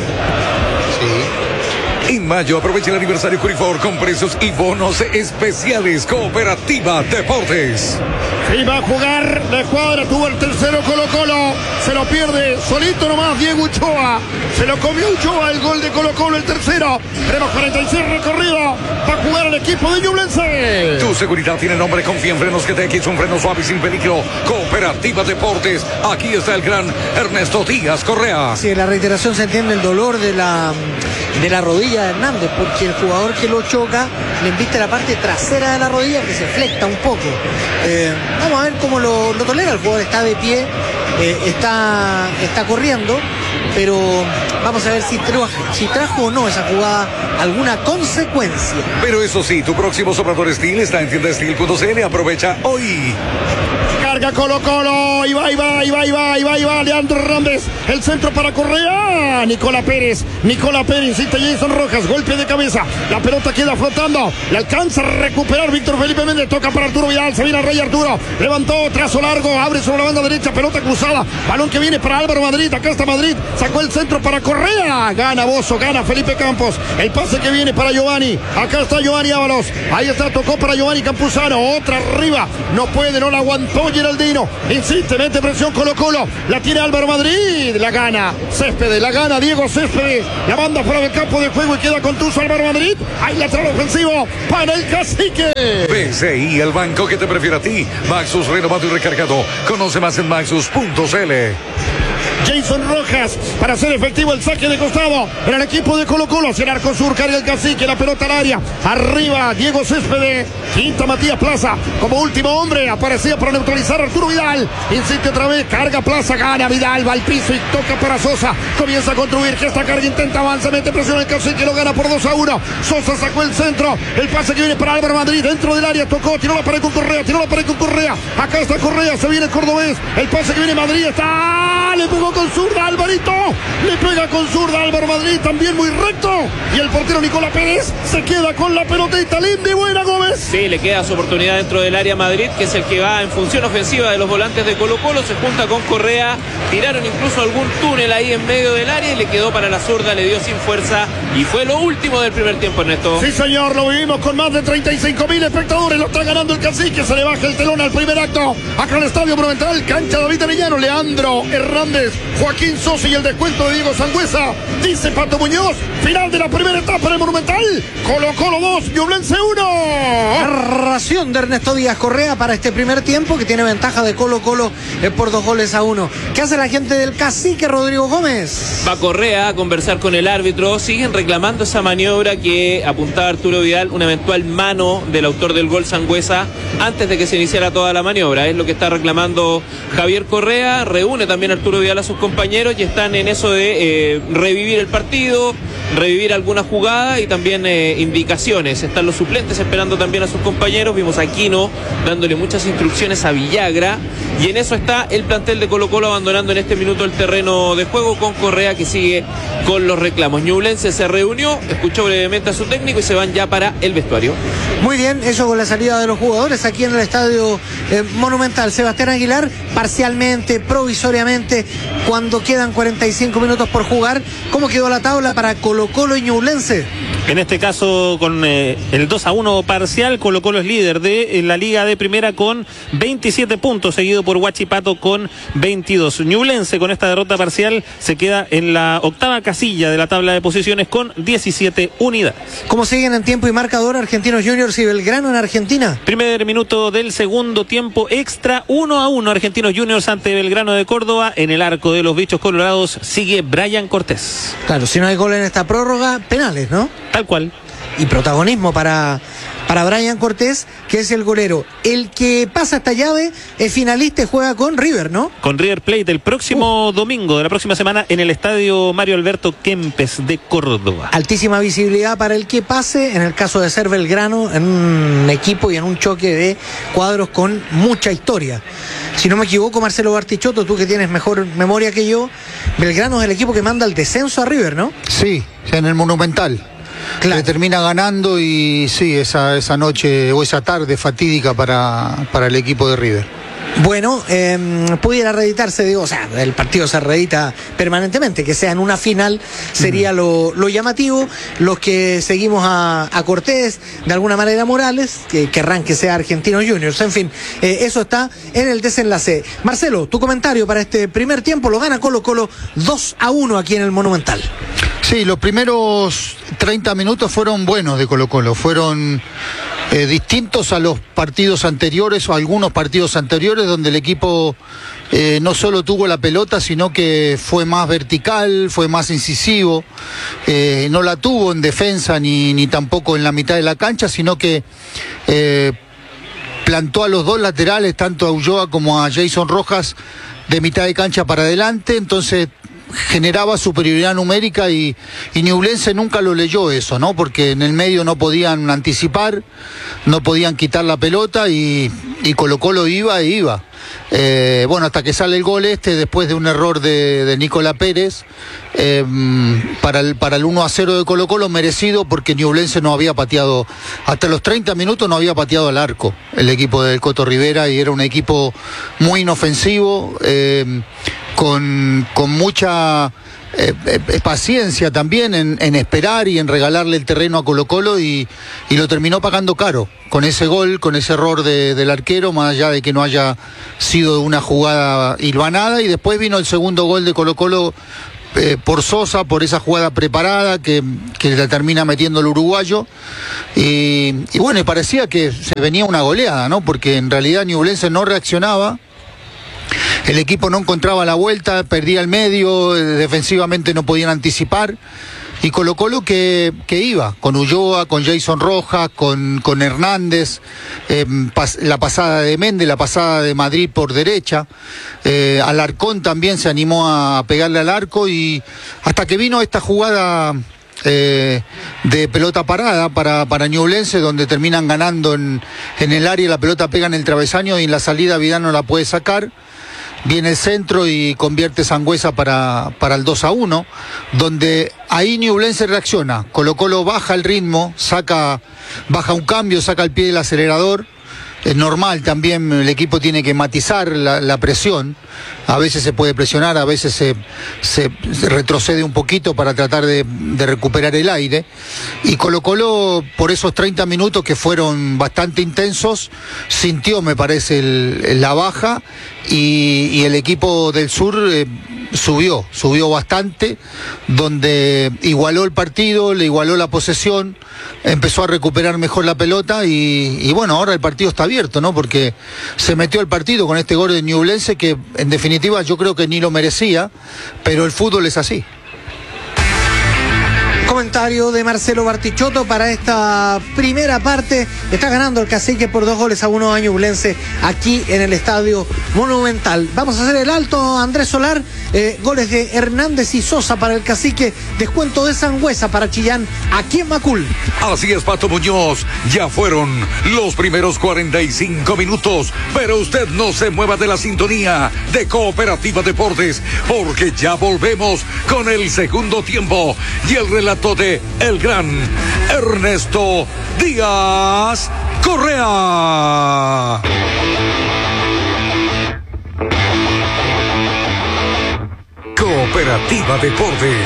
Sí. En mayo aprovecha el aniversario Curifor con precios y bonos especiales. Cooperativa Deportes. Y va a jugar la escuadra, tuvo el tercero Colo-Colo, se lo pierde solito nomás Diego Ochoa, se lo comió Ochoa el gol de Colo-Colo, el tercero. Tenemos cuarenta y seis recorrido, va a jugar el equipo de Ñublense. Tu seguridad tiene nombre, confía en Frenos G T X, un freno suave y sin peligro. Cooperativa Deportes, aquí está el gran Ernesto Díaz Correa. Sí, la reiteración se entiende el dolor de la, de la rodilla de Hernández, porque el jugador que lo choca le embiste la parte trasera de la rodilla que se flecta un poco. Eh, vamos a ver cómo lo, lo tolera. El jugador está de pie, eh, está, está corriendo, pero vamos a ver si trajo, si trajo o no esa jugada alguna consecuencia. Pero eso sí, tu próximo soplador Steel está en tienda steel punto c l. Aprovecha hoy. Carga Colo Colo, y va, y va, y va, y va, y va, y va, Leandro Hernández, el centro para Correa, Nicola Pérez, Nicola Pérez, insiste Jason Rojas, golpe de cabeza, la pelota queda flotando, le alcanza a recuperar Víctor Felipe Méndez, toca para Arturo Vidal, se viene al Rey Arturo, levantó, trazo largo, abre sobre la banda derecha, pelota cruzada, balón que viene para Álvaro Madrid, acá está Madrid, sacó el centro para Correa, gana Bozo, gana Felipe Campos, el pase que viene para Giovanni, acá está Giovanni Ábalos, ahí está, tocó para Giovanni Campuzano, otra arriba, no puede, no la aguantó Geraldino, insiste, mete presión Colo Colo, la tiene Álvaro Madrid, la gana Céspedes, la gana Diego Céspedes, la banda fuera del campo de juego y queda contuso Álvaro Madrid, hay lateral ofensivo para el Cacique. B C I, el banco que te prefiere a ti. Maxus renovado y recargado. Conoce más en maxus punto c l. Jason Rojas para hacer efectivo el saque de costado en el equipo de Colo Colo. Hacia el arco sur, carga el Cacique, la pelota al área, arriba Diego Céspedes, quinta Matías Plaza como último hombre, aparecía para neutralizar a Arturo Vidal, insiste otra vez, carga Plaza, gana Vidal, va al piso y toca para Sosa, comienza a construir, que esta carga intenta avanza, mete presión el Cacique, lo gana por dos a uno, Sosa sacó el centro, el pase que viene para Álvaro Madrid, dentro del área, tocó, tiró la pared con Correa, tiró la pared con Correa, acá está Correa, se viene el cordobés, el pase que viene Madrid, está, le pegó con zurda Alvarito, le pega con zurda Álvaro Madrid, también muy recto, y el portero Nicola Pérez se queda con la pelotita, linda y buena Gómez. Sí, le queda su oportunidad dentro del área Madrid, que es el que va en función ofensiva de los volantes de Colo Colo, se junta con Correa, tiraron incluso algún túnel ahí en medio del área y le quedó para la zurda, le dio sin fuerza y fue lo último del primer tiempo, Ernesto. Sí señor, lo vivimos con más de treinta y cinco mil espectadores, lo está ganando el Cacique, se le baja el telón al primer acto, acá en el Estadio Monumental, cancha David Arellano, Leandro Hernández, Joaquín Sosa y el descuento de Diego Sangüesa, dice Pato Muñoz, final de la primera etapa en el Monumental, Colo Colo dos, Ñublense uno. Ración de Ernesto Díaz Correa para este primer tiempo, que tiene ventaja de Colo Colo eh, por dos goles a uno. ¿Qué hace la gente del Cacique, Rodrigo Gómez? Va Correa a conversar con el árbitro, siguen reclamando esa maniobra que apuntaba Arturo Vidal, una eventual mano del autor del gol Sangüesa antes de que se iniciara toda la maniobra, es lo que está reclamando Javier Correa, reúne también Arturo Vidal a sus compañeros y están en eso de eh, revivir el partido, revivir alguna jugada y también eh, indicaciones, están los suplentes esperando también a sus compañeros, vimos a Aquino dándole muchas instrucciones a Villagra y en eso está el plantel de Colo Colo abandonando en este minuto el terreno de juego con Correa que sigue con los reclamos. Ñublense se reunió, escuchó brevemente a su técnico y se van ya para el vestuario. Muy bien, eso con la salida de los jugadores aquí en el Estadio eh, Monumental. Sebastián Aguilar, parcialmente, provisoriamente, cuando quedan cuarenta y cinco minutos por jugar, ¿cómo quedó la tabla para Colo Colo y Ñublense? En este caso, con eh, el dos a uno parcial, Colo Colo es líder de la Liga de Primera con veintisiete puntos, seguido por Huachipato con veintidós. Ñublense, con esta derrota parcial, se queda en la octava casilla de la tabla de posiciones con diecisiete unidades. ¿Cómo siguen en tiempo y marcador Argentinos Juniors y Belgrano en Argentina? Primer minuto del segundo tiempo extra, uno a uno Argentinos Juniors ante Belgrano de Córdoba. En el arco de los bichos colorados sigue Brian Cortés. Claro, si no hay gol en esta prórroga, penales, ¿no? Tal cual. Y protagonismo para, para Brian Cortés, que es el golero. El que pasa esta llave es finalista y juega con River, ¿no? Con River Plate el próximo uh. domingo de la próxima semana en el Estadio Mario Alberto Kempes de Córdoba. Altísima visibilidad para el que pase, en el caso de ser Belgrano, en un equipo y en un choque de cuadros con mucha historia. Si no me equivoco, Marcelo Bartichotto, tú que tienes mejor memoria que yo, Belgrano es el equipo que manda el descenso a River, ¿no? Sí, en el Monumental. Claro. Le termina ganando y sí, esa, esa noche o esa tarde fatídica para, para el equipo de River. Bueno, eh, pudiera reeditarse, digo, o sea, el partido se reedita permanentemente, que sea en una final sería uh-huh. lo, lo llamativo. Los que seguimos a, a Cortés, de alguna manera Morales, que querrán que sea Argentinos Juniors, en fin, eh, eso está en el desenlace. Marcelo, tu comentario para este primer tiempo, lo gana Colo Colo dos a uno aquí en el Monumental. Sí, los primeros treinta minutos fueron buenos de Colo Colo, fueron eh, distintos a los partidos anteriores o algunos partidos anteriores donde el equipo eh, no solo tuvo la pelota, sino que fue más vertical, fue más incisivo, eh, no la tuvo en defensa ni, ni tampoco en la mitad de la cancha, sino que eh, plantó a los dos laterales, tanto a Ulloa como a Jason Rojas, de mitad de cancha para adelante, entonces generaba superioridad numérica y, y Ñublense nunca lo leyó eso, ¿no? Porque en el medio no podían anticipar, no podían quitar la pelota y, y Colo Colo iba e iba. Eh, bueno, hasta que sale el gol este, después de un error de, de Nicolás Pérez, eh, para, el, para el uno a cero de Colo Colo, merecido, porque Ñublense no había pateado, hasta los treinta minutos no había pateado al arco el equipo del Coto Rivera, y era un equipo muy inofensivo, eh, con, con mucha eh, eh, paciencia también en, en esperar y en regalarle el terreno a Colo Colo, y, y lo terminó pagando caro con ese gol, con ese error de, del arquero, más allá de que no haya sido una jugada hilvanada. Y después vino el segundo gol de Colo Colo eh, por Sosa, por esa jugada preparada que, que la termina metiendo el uruguayo, y, y bueno, y parecía que se venía una goleada, ¿no? Porque en realidad Ñublense no reaccionaba. El equipo no encontraba la vuelta, perdía el medio, defensivamente no podían anticipar, y Colo Colo que, que iba, con Ulloa, con Jason Rojas, con, con Hernández, eh, pas, la pasada de Méndez, la pasada de Madrid por derecha, eh, Alarcón también se animó a pegarle al arco, y hasta que vino esta jugada Eh, de pelota parada para, para Ñublense, donde terminan ganando en, en el área, la pelota pega en el travesaño y en la salida Vidal no la puede sacar. Viene el centro y convierte Sangüesa para, para el dos a uno, donde ahí Ñublense reacciona. Colo Colo baja el ritmo, saca, baja un cambio, saca el pie del acelerador. Es normal también, el equipo tiene que matizar la, la presión. A veces se puede presionar, a veces se, se, se retrocede un poquito para tratar de, de recuperar el aire. Y Colo Colo, por esos treinta minutos que fueron bastante intensos, sintió, me parece, el, la baja, y, y el equipo del sur eh, subió, subió bastante, donde igualó el partido, le igualó la posesión, empezó a recuperar mejor la pelota, y, y bueno, ahora el partido está abierto, ¿no? Porque se metió al partido con este gol de Ñublense que en definitiva yo creo que ni lo merecía, pero el fútbol es así. Comentario de Marcelo Bartichotto para esta primera parte. Está ganando el Cacique por dos goles a uno a Ñublense aquí en el Estadio Monumental. Vamos a hacer el alto, Andrés Solar. Eh, goles de Hernández y Sosa para el Cacique. Descuento de Sangüesa para Chillán aquí en Macul. Así es, Pato Muñoz. Ya fueron los primeros cuarenta y cinco minutos, pero usted no se mueva de la sintonía de Cooperativa Deportes, porque ya volvemos con el segundo tiempo y el relato de el gran Ernesto Díaz Correa. Cooperativa Deportes.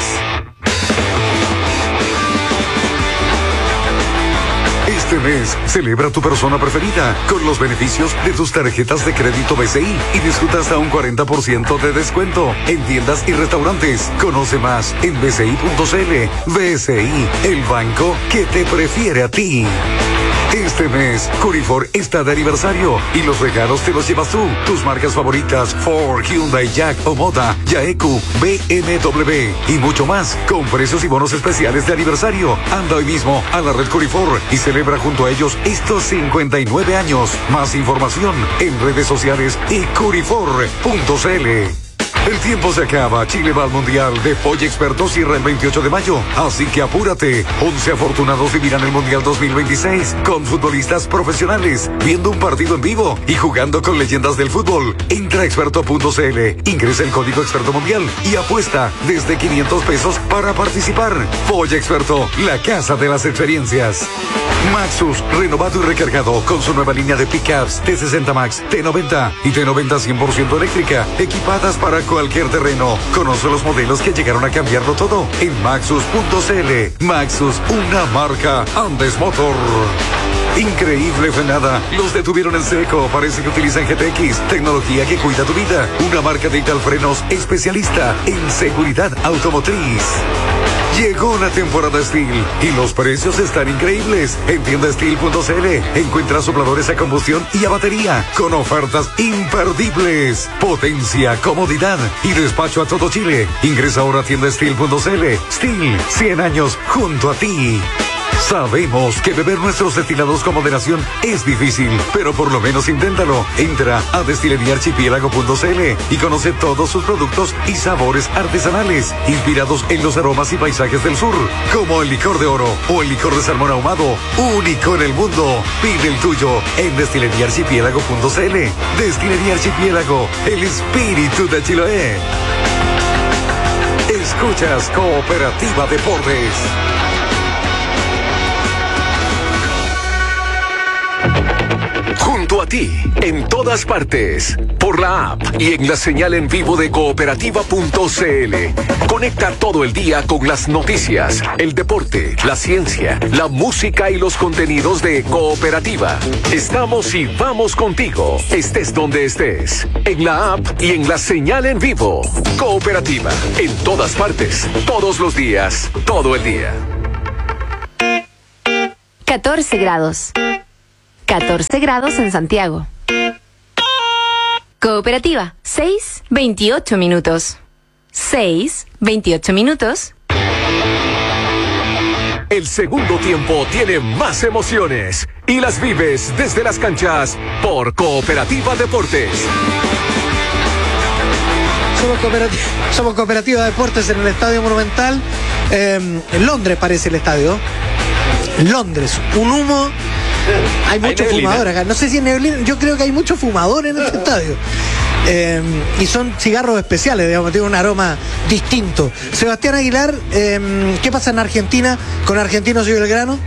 Este mes, celebra tu persona preferida con los beneficios de tus tarjetas de crédito B C I y disfruta hasta un cuarenta por ciento de descuento en tiendas y restaurantes. Conoce más en b c i punto c l. B C I, el banco que te prefiere a ti. Este mes, Curifor está de aniversario y los regalos te los llevas tú. Tus marcas favoritas, Ford, Hyundai, Jack, Omoda, Yaeku, B M W y mucho más, con precios y bonos especiales de aniversario. Anda hoy mismo a la red Curifor y celebra junto a ellos estos cincuenta y nueve años. Más información en redes sociales y curifor punto c l. El tiempo se acaba. Chile va al Mundial de Polla Experto, cierra el veintiocho de mayo. Así que apúrate. once afortunados vivirán el Mundial dos mil veintiséis con futbolistas profesionales, viendo un partido en vivo y jugando con leyendas del fútbol. Entra a experto punto c l, ingresa el código Experto Mundial y apuesta desde quinientos pesos para participar. Polla Experto, la casa de las experiencias. Maxus, renovado y recargado con su nueva línea de pickups T sesenta Max, T noventa y T noventa cien por ciento eléctrica, equipadas para cualquier terreno. Conoce los modelos que llegaron a cambiarlo todo en maxus punto c l. Maxus, una marca Andes Motor. Increíble frenada. Los detuvieron en seco. Parece que utilizan G T X. Tecnología que cuida tu vida. Una marca de Italfrenos especialista en seguridad automotriz. Llegó la temporada Steel y los precios están increíbles. En tienda steel punto c l encuentras sopladores a combustión y a batería con ofertas imperdibles. Potencia, comodidad y despacho a todo Chile. Ingresa ahora a tienda steel punto c l. Steel, cien años junto a ti. Sabemos que beber nuestros destilados con moderación es difícil, pero por lo menos inténtalo. Entra a destilería archipiélago punto c l y conoce todos sus productos y sabores artesanales, inspirados en los aromas y paisajes del sur, como el licor de oro o el licor de salmón ahumado, único en el mundo. Pide el tuyo en destilería archipiélago punto c l. Destilería Archipiélago, el espíritu de Chiloé. Escuchas Cooperativa Deportes. Junto a ti, en todas partes, por la app y en la señal en vivo de cooperativa punto c l. Conecta todo el día con las noticias, el deporte, la ciencia, la música y los contenidos de Cooperativa. Estamos y vamos contigo, estés donde estés, en la app y en la señal en vivo. Cooperativa, en todas partes, todos los días, todo el día. catorce grados. catorce grados en Santiago. Cooperativa, seis, veintiocho minutos. seis, veintiocho minutos. El segundo tiempo tiene más emociones y las vives desde las canchas por Cooperativa Deportes. Somos cooperativa, somos cooperativa de Deportes en el Estadio Monumental. Eh, en Londres parece el estadio. Londres, un humo. Hay mucho fumador acá. No sé si es neblina. Yo creo que hay mucho fumador en este estadio. Eh, y son cigarros especiales, digamos, tienen un aroma distinto. Sebastián Aguilar, eh, ¿qué pasa en Argentina con Argentinos y Belgrano?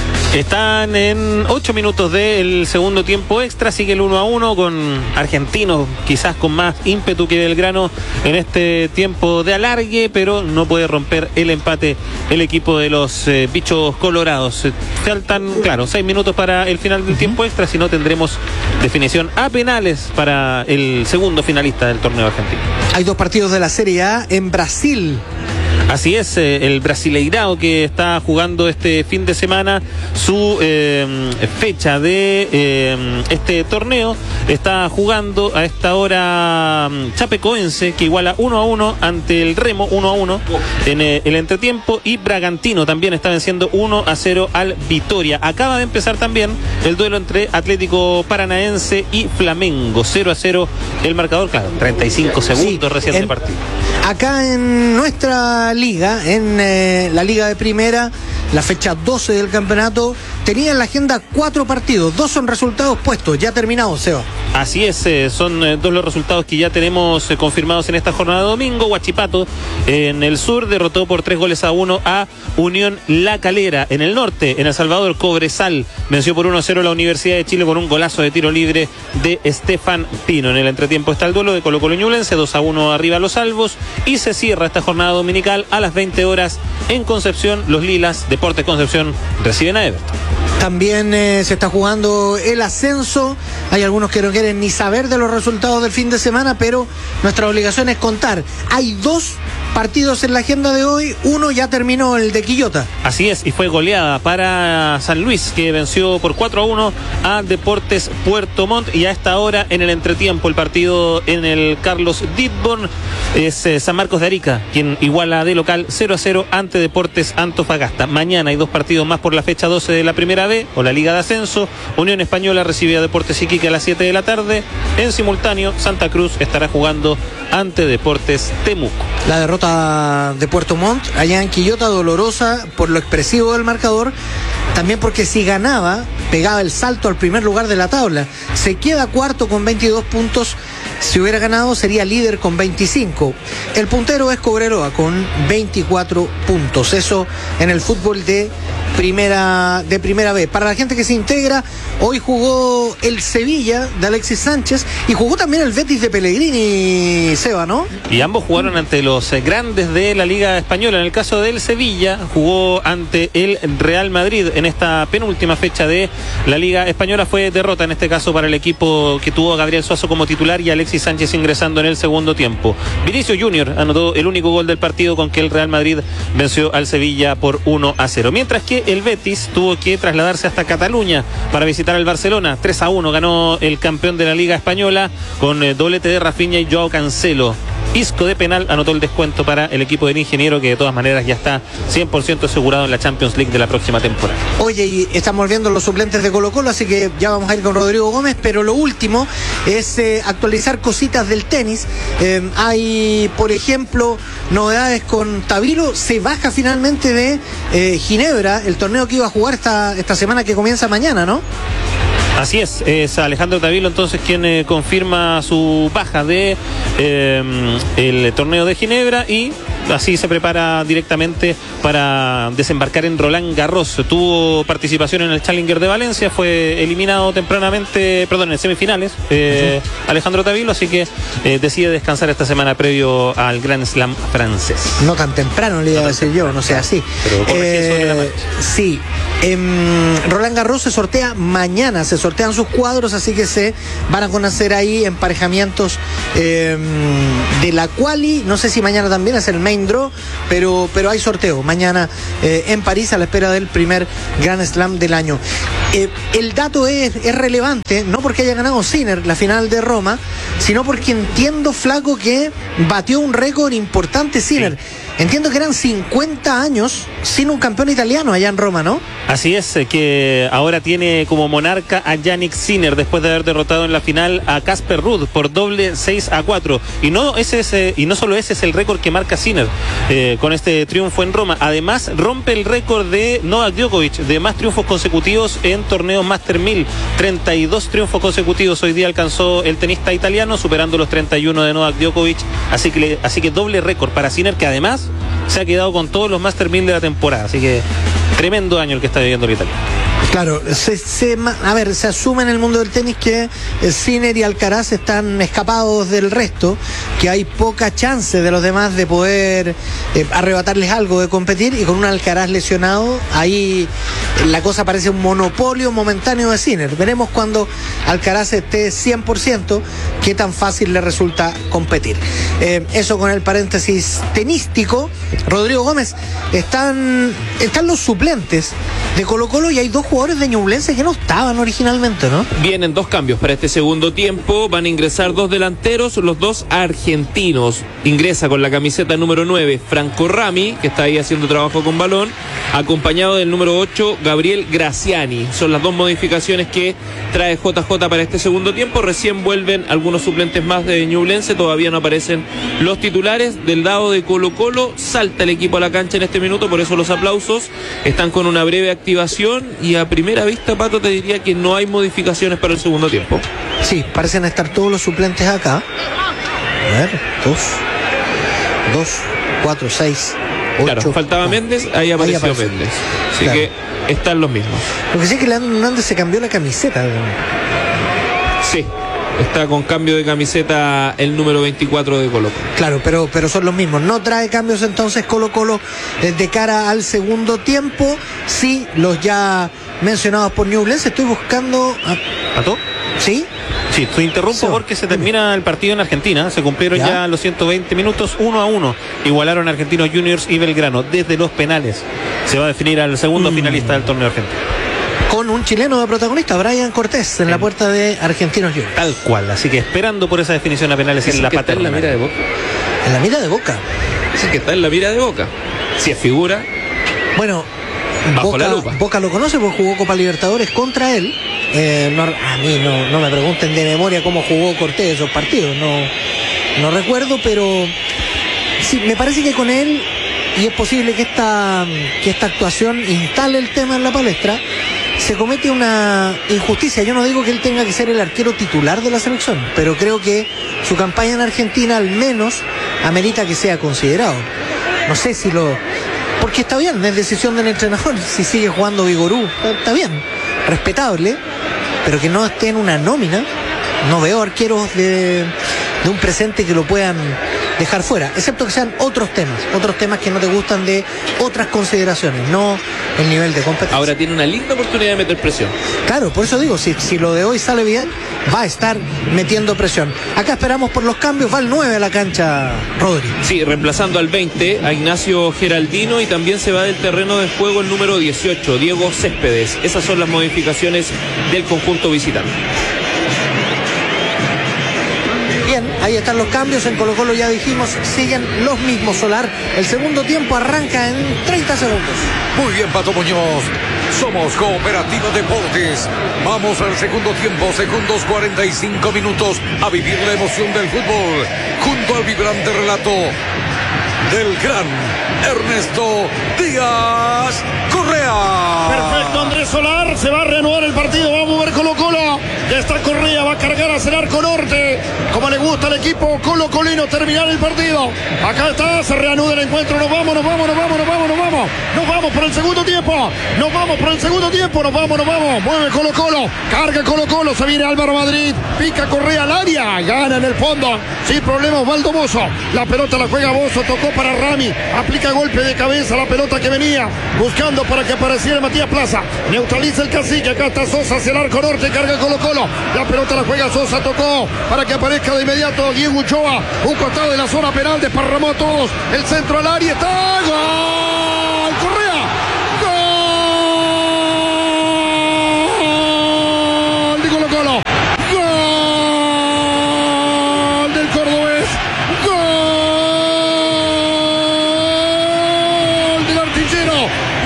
Están en ocho minutos del segundo tiempo extra, sigue el uno a uno con Argentinos quizás con más ímpetu que Belgrano en este tiempo de alargue, pero no puede romper el empate el equipo de los eh, bichos colorados. Faltan, claro, seis minutos para el final del tiempo extra, si no tendremos definición a penales para el segundo finalista del torneo argentino. Hay dos partidos de la Serie A en Brasil. Así es, eh, el Brasileirao que está jugando este fin de semana su eh, fecha de eh, este torneo, está jugando a esta hora Chapecoense, que iguala uno a uno ante el Remo, uno a uno en eh, el entretiempo, y Bragantino también está venciendo uno a cero al Vitória. Acaba de empezar también el duelo entre Atlético Paranaense y Flamengo, cero a cero el marcador, claro, treinta y cinco segundos sí, recién de partido. Acá en nuestra liga, en eh, la liga de primera, la fecha doce del campeonato, tenía en la agenda cuatro partidos, dos son resultados puestos, ya terminados, Seba. Así es, eh, son eh, dos los resultados que ya tenemos eh, confirmados en esta jornada de domingo. Huachipato eh, en el sur derrotó por tres goles a uno a Unión La Calera. En el norte, en El Salvador, Cobresal venció por uno a cero a la Universidad de Chile con un golazo de tiro libre de Estefan Pino. En el entretiempo está el duelo de Colo Colo Ñublense, dos a uno arriba a Los Albos, y se cierra esta jornada dominical a las veinte horas en Concepción. Los Lilas, Deportes Concepción, reciben a Everton. También eh, se está jugando el ascenso. Hay algunos que no quieren ni saber de los resultados del fin de semana, pero nuestra obligación es contar. Hay dos partidos en la agenda de hoy. Uno ya terminó, el de Quillota. Así es, y fue goleada para San Luis, que venció por cuatro a uno a Deportes Puerto Montt. Y a esta hora, en el entretiempo, el partido en el Carlos Ditborn, es eh, San Marcos de Arica quien iguala de local cero a cero ante Deportes Antofagasta. Mañana hay dos partidos más por la fecha doce de la Primera B o la Liga de Ascenso. Unión Española recibe a Deportes Iquique a las siete de la tarde. En simultáneo, Santa Cruz estará jugando ante Deportes Temuco. La derrota de Puerto Montt allá en Quillota, dolorosa por lo expresivo del marcador, también porque si ganaba pegaba el salto al primer lugar de la tabla. Se queda cuarto con veintidós puntos, Si hubiera ganado sería líder con veinticinco. El puntero es Cobreloa con veinticuatro puntos. Eso en el fútbol de primera de primera B. Para la gente que se integra, hoy jugó el Sevilla de Alexis Sánchez y jugó también el Betis de Pellegrini, Seba, ¿no? Y ambos jugaron ante los grandes de la Liga Española. En el caso del Sevilla, jugó ante el Real Madrid en esta penúltima fecha de la Liga Española. Fue derrota en este caso para el equipo que tuvo a Gabriel Suazo como titular y Alexis Sánchez ingresando en el segundo tiempo. Vinicius Junior anotó el único gol del partido con que el Real Madrid venció al Sevilla por uno a cero. Mientras que el Betis tuvo que trasladarse hasta Cataluña para visitar al Barcelona. tres a uno ganó el campeón de la Liga Española con eh, doblete de Rafinha y Joao Cancelo. Isco de penal anotó el descuento para el equipo del ingeniero, que de todas maneras ya está cien por ciento asegurado en la Champions League de la próxima temporada. Oye, y estamos viendo los suplentes de Colo-Colo, así que ya vamos a ir con Rodrigo Gómez, pero lo último es eh, actualizar cositas del tenis. Eh, hay, por ejemplo, novedades con Tavilo. Se baja finalmente de eh, Ginebra, el torneo que iba a jugar esta, esta semana que comienza mañana, ¿no? Así es, es Alejandro Tavilo entonces quien eh, confirma su baja de eh, el torneo de Ginebra y así se prepara directamente para desembarcar en Roland Garros. Tuvo participación en el Challenger de Valencia, fue eliminado tempranamente, perdón, en semifinales, eh, Alejandro Tavilo, así que eh, decide descansar esta semana previo al Grand Slam francés. No tan temprano, le iba a decir yo, no sea así. Pero corregí sobre la Eh, marcha. sí, en Roland Garros se sortea mañana, se sortean sus cuadros, así que se van a conocer ahí emparejamientos eh, de la quali. No sé si mañana también es el main draw, pero, pero hay sorteo mañana eh, en París a la espera del primer Grand Slam del año. Eh, el dato es, es relevante, no porque haya ganado Sinner la final de Roma, sino porque entiendo, Flaco, que batió un récord importante Sinner. Sí. Entiendo que eran cincuenta años sin un campeón italiano allá en Roma, ¿no? Así es, que ahora tiene como monarca a Jannik Sinner después de haber derrotado en la final a Casper Ruud por doble seis a cuatro. Y no ese es, eh, y no solo ese es el récord que marca Sinner eh, con este triunfo en Roma. Además rompe el récord de Novak Djokovic de más triunfos consecutivos en torneos Master mil. treinta y dos triunfos consecutivos hoy día alcanzó el tenista italiano, superando los treinta y uno de Novak Djokovic. Así que, así que doble récord para Sinner, que además se ha quedado con todos los Master mil de la temporada. Así que tremendo año el que está viviendo el italiano. Claro, se, se, a ver, se asume en el mundo del tenis que Sinner y Alcaraz están escapados del resto, que hay poca chance de los demás de poder eh, arrebatarles algo de competir, y con un Alcaraz lesionado, ahí la cosa parece un monopolio momentáneo de Sinner. Veremos cuando Alcaraz esté cien por ciento qué tan fácil le resulta competir. Eh, eso con el paréntesis tenístico. Rodrigo Gómez, están, están los suplentes de Colo-Colo y hay dos jugadores de Ñublense que no estaban originalmente, ¿no? Vienen dos cambios para este segundo tiempo. Van a ingresar dos delanteros, los dos argentinos. Ingresa con la camiseta número nueve Franco Rami, que está ahí haciendo trabajo con balón, acompañado del número ocho Gabriel Graziani. Son las dos modificaciones que trae J J para este segundo tiempo. Recién vuelven algunos suplentes más de Ñublense, todavía no aparecen los titulares. Del lado de Colo-Colo salta el equipo a la cancha en este minuto, por eso los aplausos. Están con una breve activación y a primera vista, Pato, te diría que no hay modificaciones para el segundo tiempo. Sí, parecen estar todos los suplentes acá. A ver, dos, dos, cuatro, seis, ocho. Claro, faltaba Méndez, ahí apareció, ahí apareció Méndez. Así claro, que están los mismos. Lo que sí es que Leandro Hernández se cambió la camiseta. Sí, está con cambio de camiseta el número veinticuatro de Colo-Colo. Claro, pero, pero son los mismos. No trae cambios entonces Colo-Colo eh, de cara al segundo tiempo. Sí, los ya mencionados por Ñublense. Estoy buscando... A... ¿Pato? ¿Sí? Sí, te interrumpo sí, porque se termina el partido en Argentina. Se cumplieron ya, ya los ciento veinte minutos, uno a uno. Igualaron Argentinos Juniors y Belgrano. Desde los penales se va a definir al segundo mm. finalista del torneo argentino. Con un chileno de protagonista, Brian Cortés, en, en la puerta de Argentinos Juniors. Tal cual, así que esperando por esa definición a penales en la pata. ¿En la mira de Boca? ¿En la mira de Boca? Sí, que está en la mira de Boca. Si es figura. Bueno, bajo Boca, la lupa. Boca lo conoce porque jugó Copa Libertadores contra él. Eh, no, a mí no, no me pregunten de memoria cómo jugó Cortés esos partidos. No, no recuerdo, pero sí, me parece que con él, y es posible que esta, que esta actuación instale el tema en la palestra, se comete una injusticia. Yo no digo que él tenga que ser el arquero titular de la selección, pero creo que su campaña en Argentina al menos amerita que sea considerado. No sé si lo... Porque está bien, es decisión del entrenador. Si sigue jugando Vigorú, está, está bien, respetable, pero que no esté en una nómina. No veo arqueros de, de un presente que lo puedan dejar fuera, excepto que sean otros temas, otros temas que no te gustan de otras consideraciones, no el nivel de competencia. Ahora tiene una linda oportunidad de meter presión. Claro, por eso digo, si, si lo de hoy sale bien, va a estar metiendo presión. Acá esperamos por los cambios, va el nueve a la cancha, Rodri. Sí, reemplazando al veinte a Ignacio Geraldino, y también se va del terreno de juego el número dieciocho, Diego Céspedes. Esas son las modificaciones del conjunto visitante. Bien, ahí están los cambios. En Colo Colo ya dijimos, siguen los mismos. Solar, el segundo tiempo arranca en treinta segundos. Muy bien, Pato Muñoz. Somos Cooperativa Deportes. Vamos al segundo tiempo, segundos cuarenta y cinco minutos, a vivir la emoción del fútbol, junto al vibrante relato del gran Ernesto Díaz Correa. Perfecto, Andrés Solar, se va a reanudar el partido, va a mover Colo Colo, ya está Correa, va a cargar hacia el arco norte, como le gusta al equipo Colo Colino terminar el partido. Acá está, se reanuda el encuentro, nos vamos, nos vamos, nos vamos, nos vamos, nos vamos, nos vamos por el segundo tiempo, nos vamos por el segundo tiempo, nos vamos, nos vamos, mueve Colo Colo, carga Colo Colo, se viene Álvaro Madrid, pica Correa al área, gana en el fondo, sin problemas Osvaldo Bozo, la pelota la juega Bozo, tocó para Rami, aplica golpe de cabeza, la pelota que venía buscando para que apareciera Matías Plaza, neutraliza el cacique, acá está Sosa hacia el arco norte, carga Colo Colo, la pelota la juega Sosa, tocó para que aparezca de inmediato Diego Ochoa, un costado de la zona penal, desparramó a todos, el centro al área, está, gol, Correa, gol de Colo Colo, gol del cordobés, gol del artillero,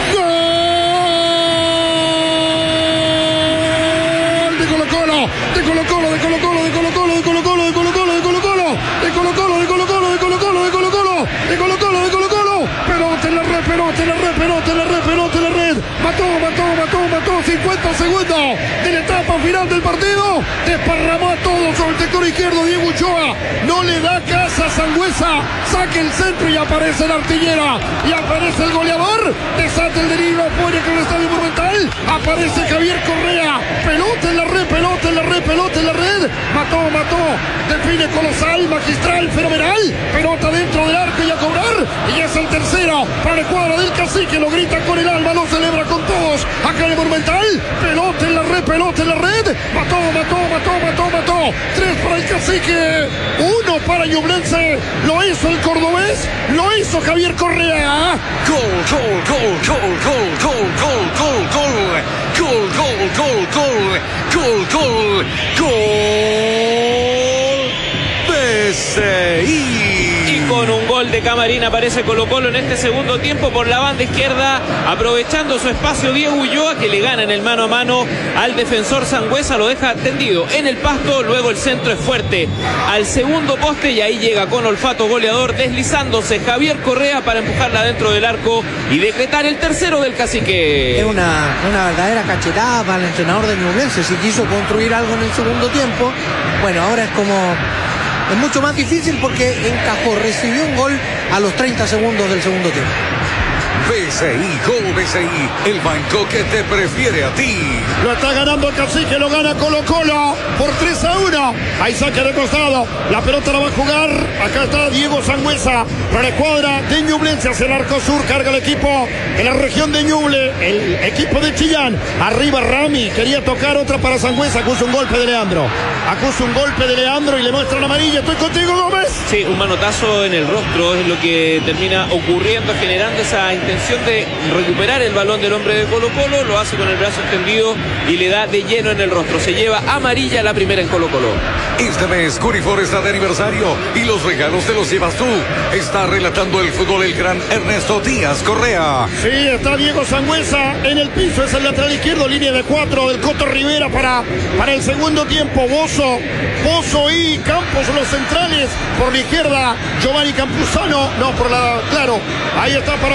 gol de Colo Colo, de Colo Colo, de Colo Colo, de Colo Colo, de Colo Colo, de Colo Colo, de Colo Colo, de Colo Colo, de Colo Colo, de Colo Colo, de Colo Colo, de Colo Colo, de Colo Colo, pelota en la red, pelota en la red, pelota en la red, pelota en la red, mató, mató, mató, mató, cincuenta segundos de la etapa final del partido, desparramó a todos sobre el sector izquierdo, Diego Ochoa, no le da casa a Sangüesa, saca el centro y aparece el artillera, y aparece el goleador, desata el deriva, apoya con el Estadio Monumental, aparece Javier Correa, pelota en la red, pelota en la red, pelota en la red, mató, mató, define colosal, magistral, fenomenal, pelota dentro del arco y a cobrar, y es el tercero para el cuadro del cacique, lo grita con el alma, lo celebra con todos, acá en el Monumental, pelota en la red, pelota en la red, mató, mató, mató, mató, mató, tres para el cacique, uno para Ñublense, lo hizo el cordobés, lo hizo Javier Correa. Gol, gol, gol, gol, gol, gol, gol, gol, gol, gol, gol, gol, gol, gol, gol, gol, B C I. Y con un gol de Camarín aparece Colo Colo en este segundo tiempo por la banda izquierda, aprovechando su espacio Diego Ulloa, que le gana en el mano a mano al defensor Sangüesa, lo deja tendido en el pasto, luego el centro es fuerte al segundo poste y ahí llega con olfato goleador, deslizándose Javier Correa para empujarla dentro del arco y decretar el tercero del cacique. Es una, una verdadera cachetada para el entrenador de Ñublense, si quiso construir algo en el segundo tiempo, bueno, ahora es como... Es mucho más difícil porque encajó, recibió un gol a los treinta segundos del segundo tiempo. B C I, Gol B C I, el banco que te prefiere a ti. Lo está ganando el cacique, lo gana Colo Colo por tres a uno. Ahí saque de costado, la pelota la va a jugar. Acá está Diego Sangüesa para la escuadra de Ñublense hacia el arco sur. Carga el equipo en la región de Ñuble, el equipo de Chillán. Arriba Rami, quería tocar otra para Sangüesa. Acusa un golpe de Leandro. Acusa un golpe de Leandro y le muestra la amarilla. Estoy contigo, Gómez. Sí, un manotazo en el rostro es lo que termina ocurriendo, generando esa intención de recuperar el balón del hombre de Colo Colo. Lo hace con el brazo extendido y le da de lleno en el rostro. Se lleva amarilla la primera en Colo Colo. Este mes Curifor está de aniversario y los regalos te los llevas tú. Está relatando el fútbol el gran Ernesto Díaz Correa. Sí, está Diego Sangüesa en el piso, es el lateral izquierdo, línea de cuatro del Coto Rivera para, para el segundo tiempo. Bozo, Bozo y Campos los centrales, por la izquierda Giovanni Campuzano, no, por la, claro, ahí está para hacer el Puma.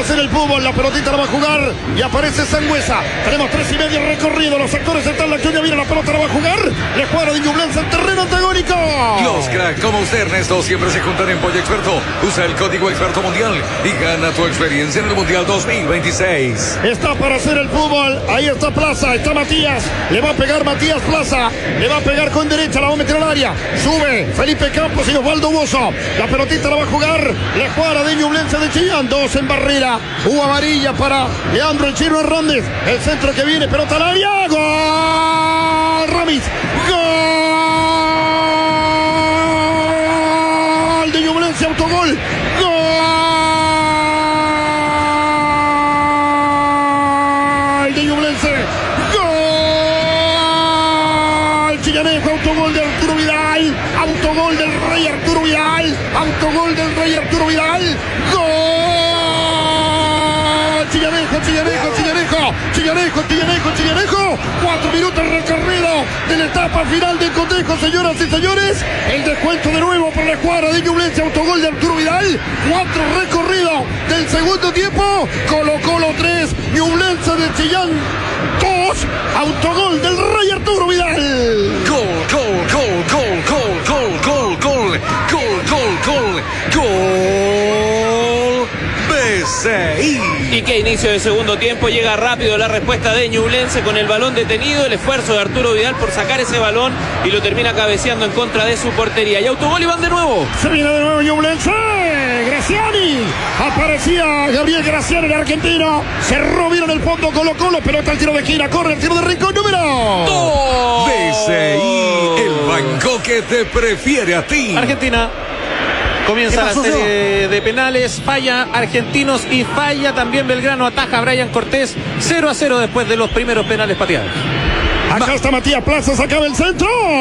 fútbol. La pelotita la va a jugar y aparece Sangüesa. Tenemos tres y medio recorrido. Los sectores están la cuña. Viene la pelota, la va a jugar. Le juega de Ñublense en terreno antagónico. Los cracks como usted, Ernesto, siempre se juntan en Pollo Experto. Usa el código Experto Mundial y gana tu experiencia en el Mundial dos mil veintiséis. Está para hacer el fútbol. Ahí está Plaza. Está Matías. Le va a pegar Matías Plaza. Le va a pegar con derecha. La va a meter al área. Sube Felipe Campos y Osvaldo Bozo. La pelotita la va a jugar. Le juega de Ñublense de Chillán. Dos en barrera. Hubo amarilla para Leandro El Chino Hernández. El centro que viene. Pelota al área. Gol. Ramis. Gol de Ñublense. Autogol. Gol de Ñublense. Gol. Chillanejo. Autogol de Arturo Vidal. Autogol del Rey Arturo Vidal. Autogol del Rey Arturo Vidal. Gol. Chillanejo, Chillanejo, Chillanejo, Chillanejo, Chillanejo, Chillanejo. Cuatro minutos recorrido de la etapa final del cotejo, señoras y señores. El descuento de nuevo por la escuadra de Ñublense. Autogol de Arturo Vidal. Cuatro recorrido del segundo tiempo. Colo Colo tres, Ñublense de Chillán dos. Autogol del Rey Arturo Vidal. Gol, gol, gol, gol, gol, gol, gol, gol, gol, gol, gol, gol. B C I. Y qué inicio de segundo tiempo. Llega rápido la respuesta de Ñublense con el balón detenido. El esfuerzo de Arturo Vidal por sacar ese balón y lo termina cabeceando en contra de su portería. Y autogol y van de nuevo. Se viene de nuevo Ñublense. Graciani. Aparecía Gabriel Graciani, el argentino. Cerró bien en el fondo Colo Colo. Pelota al tiro de esquina. Corre el tiro de rincón número dos. B C I. El banco que te prefiere a ti. Argentina. Comienza la serie de penales, falla Argentinos y falla también Belgrano, ataja a Brian Cortés, cero a cero después de los primeros penales pateados. Acá está Matías Plaza, sacaba el centro.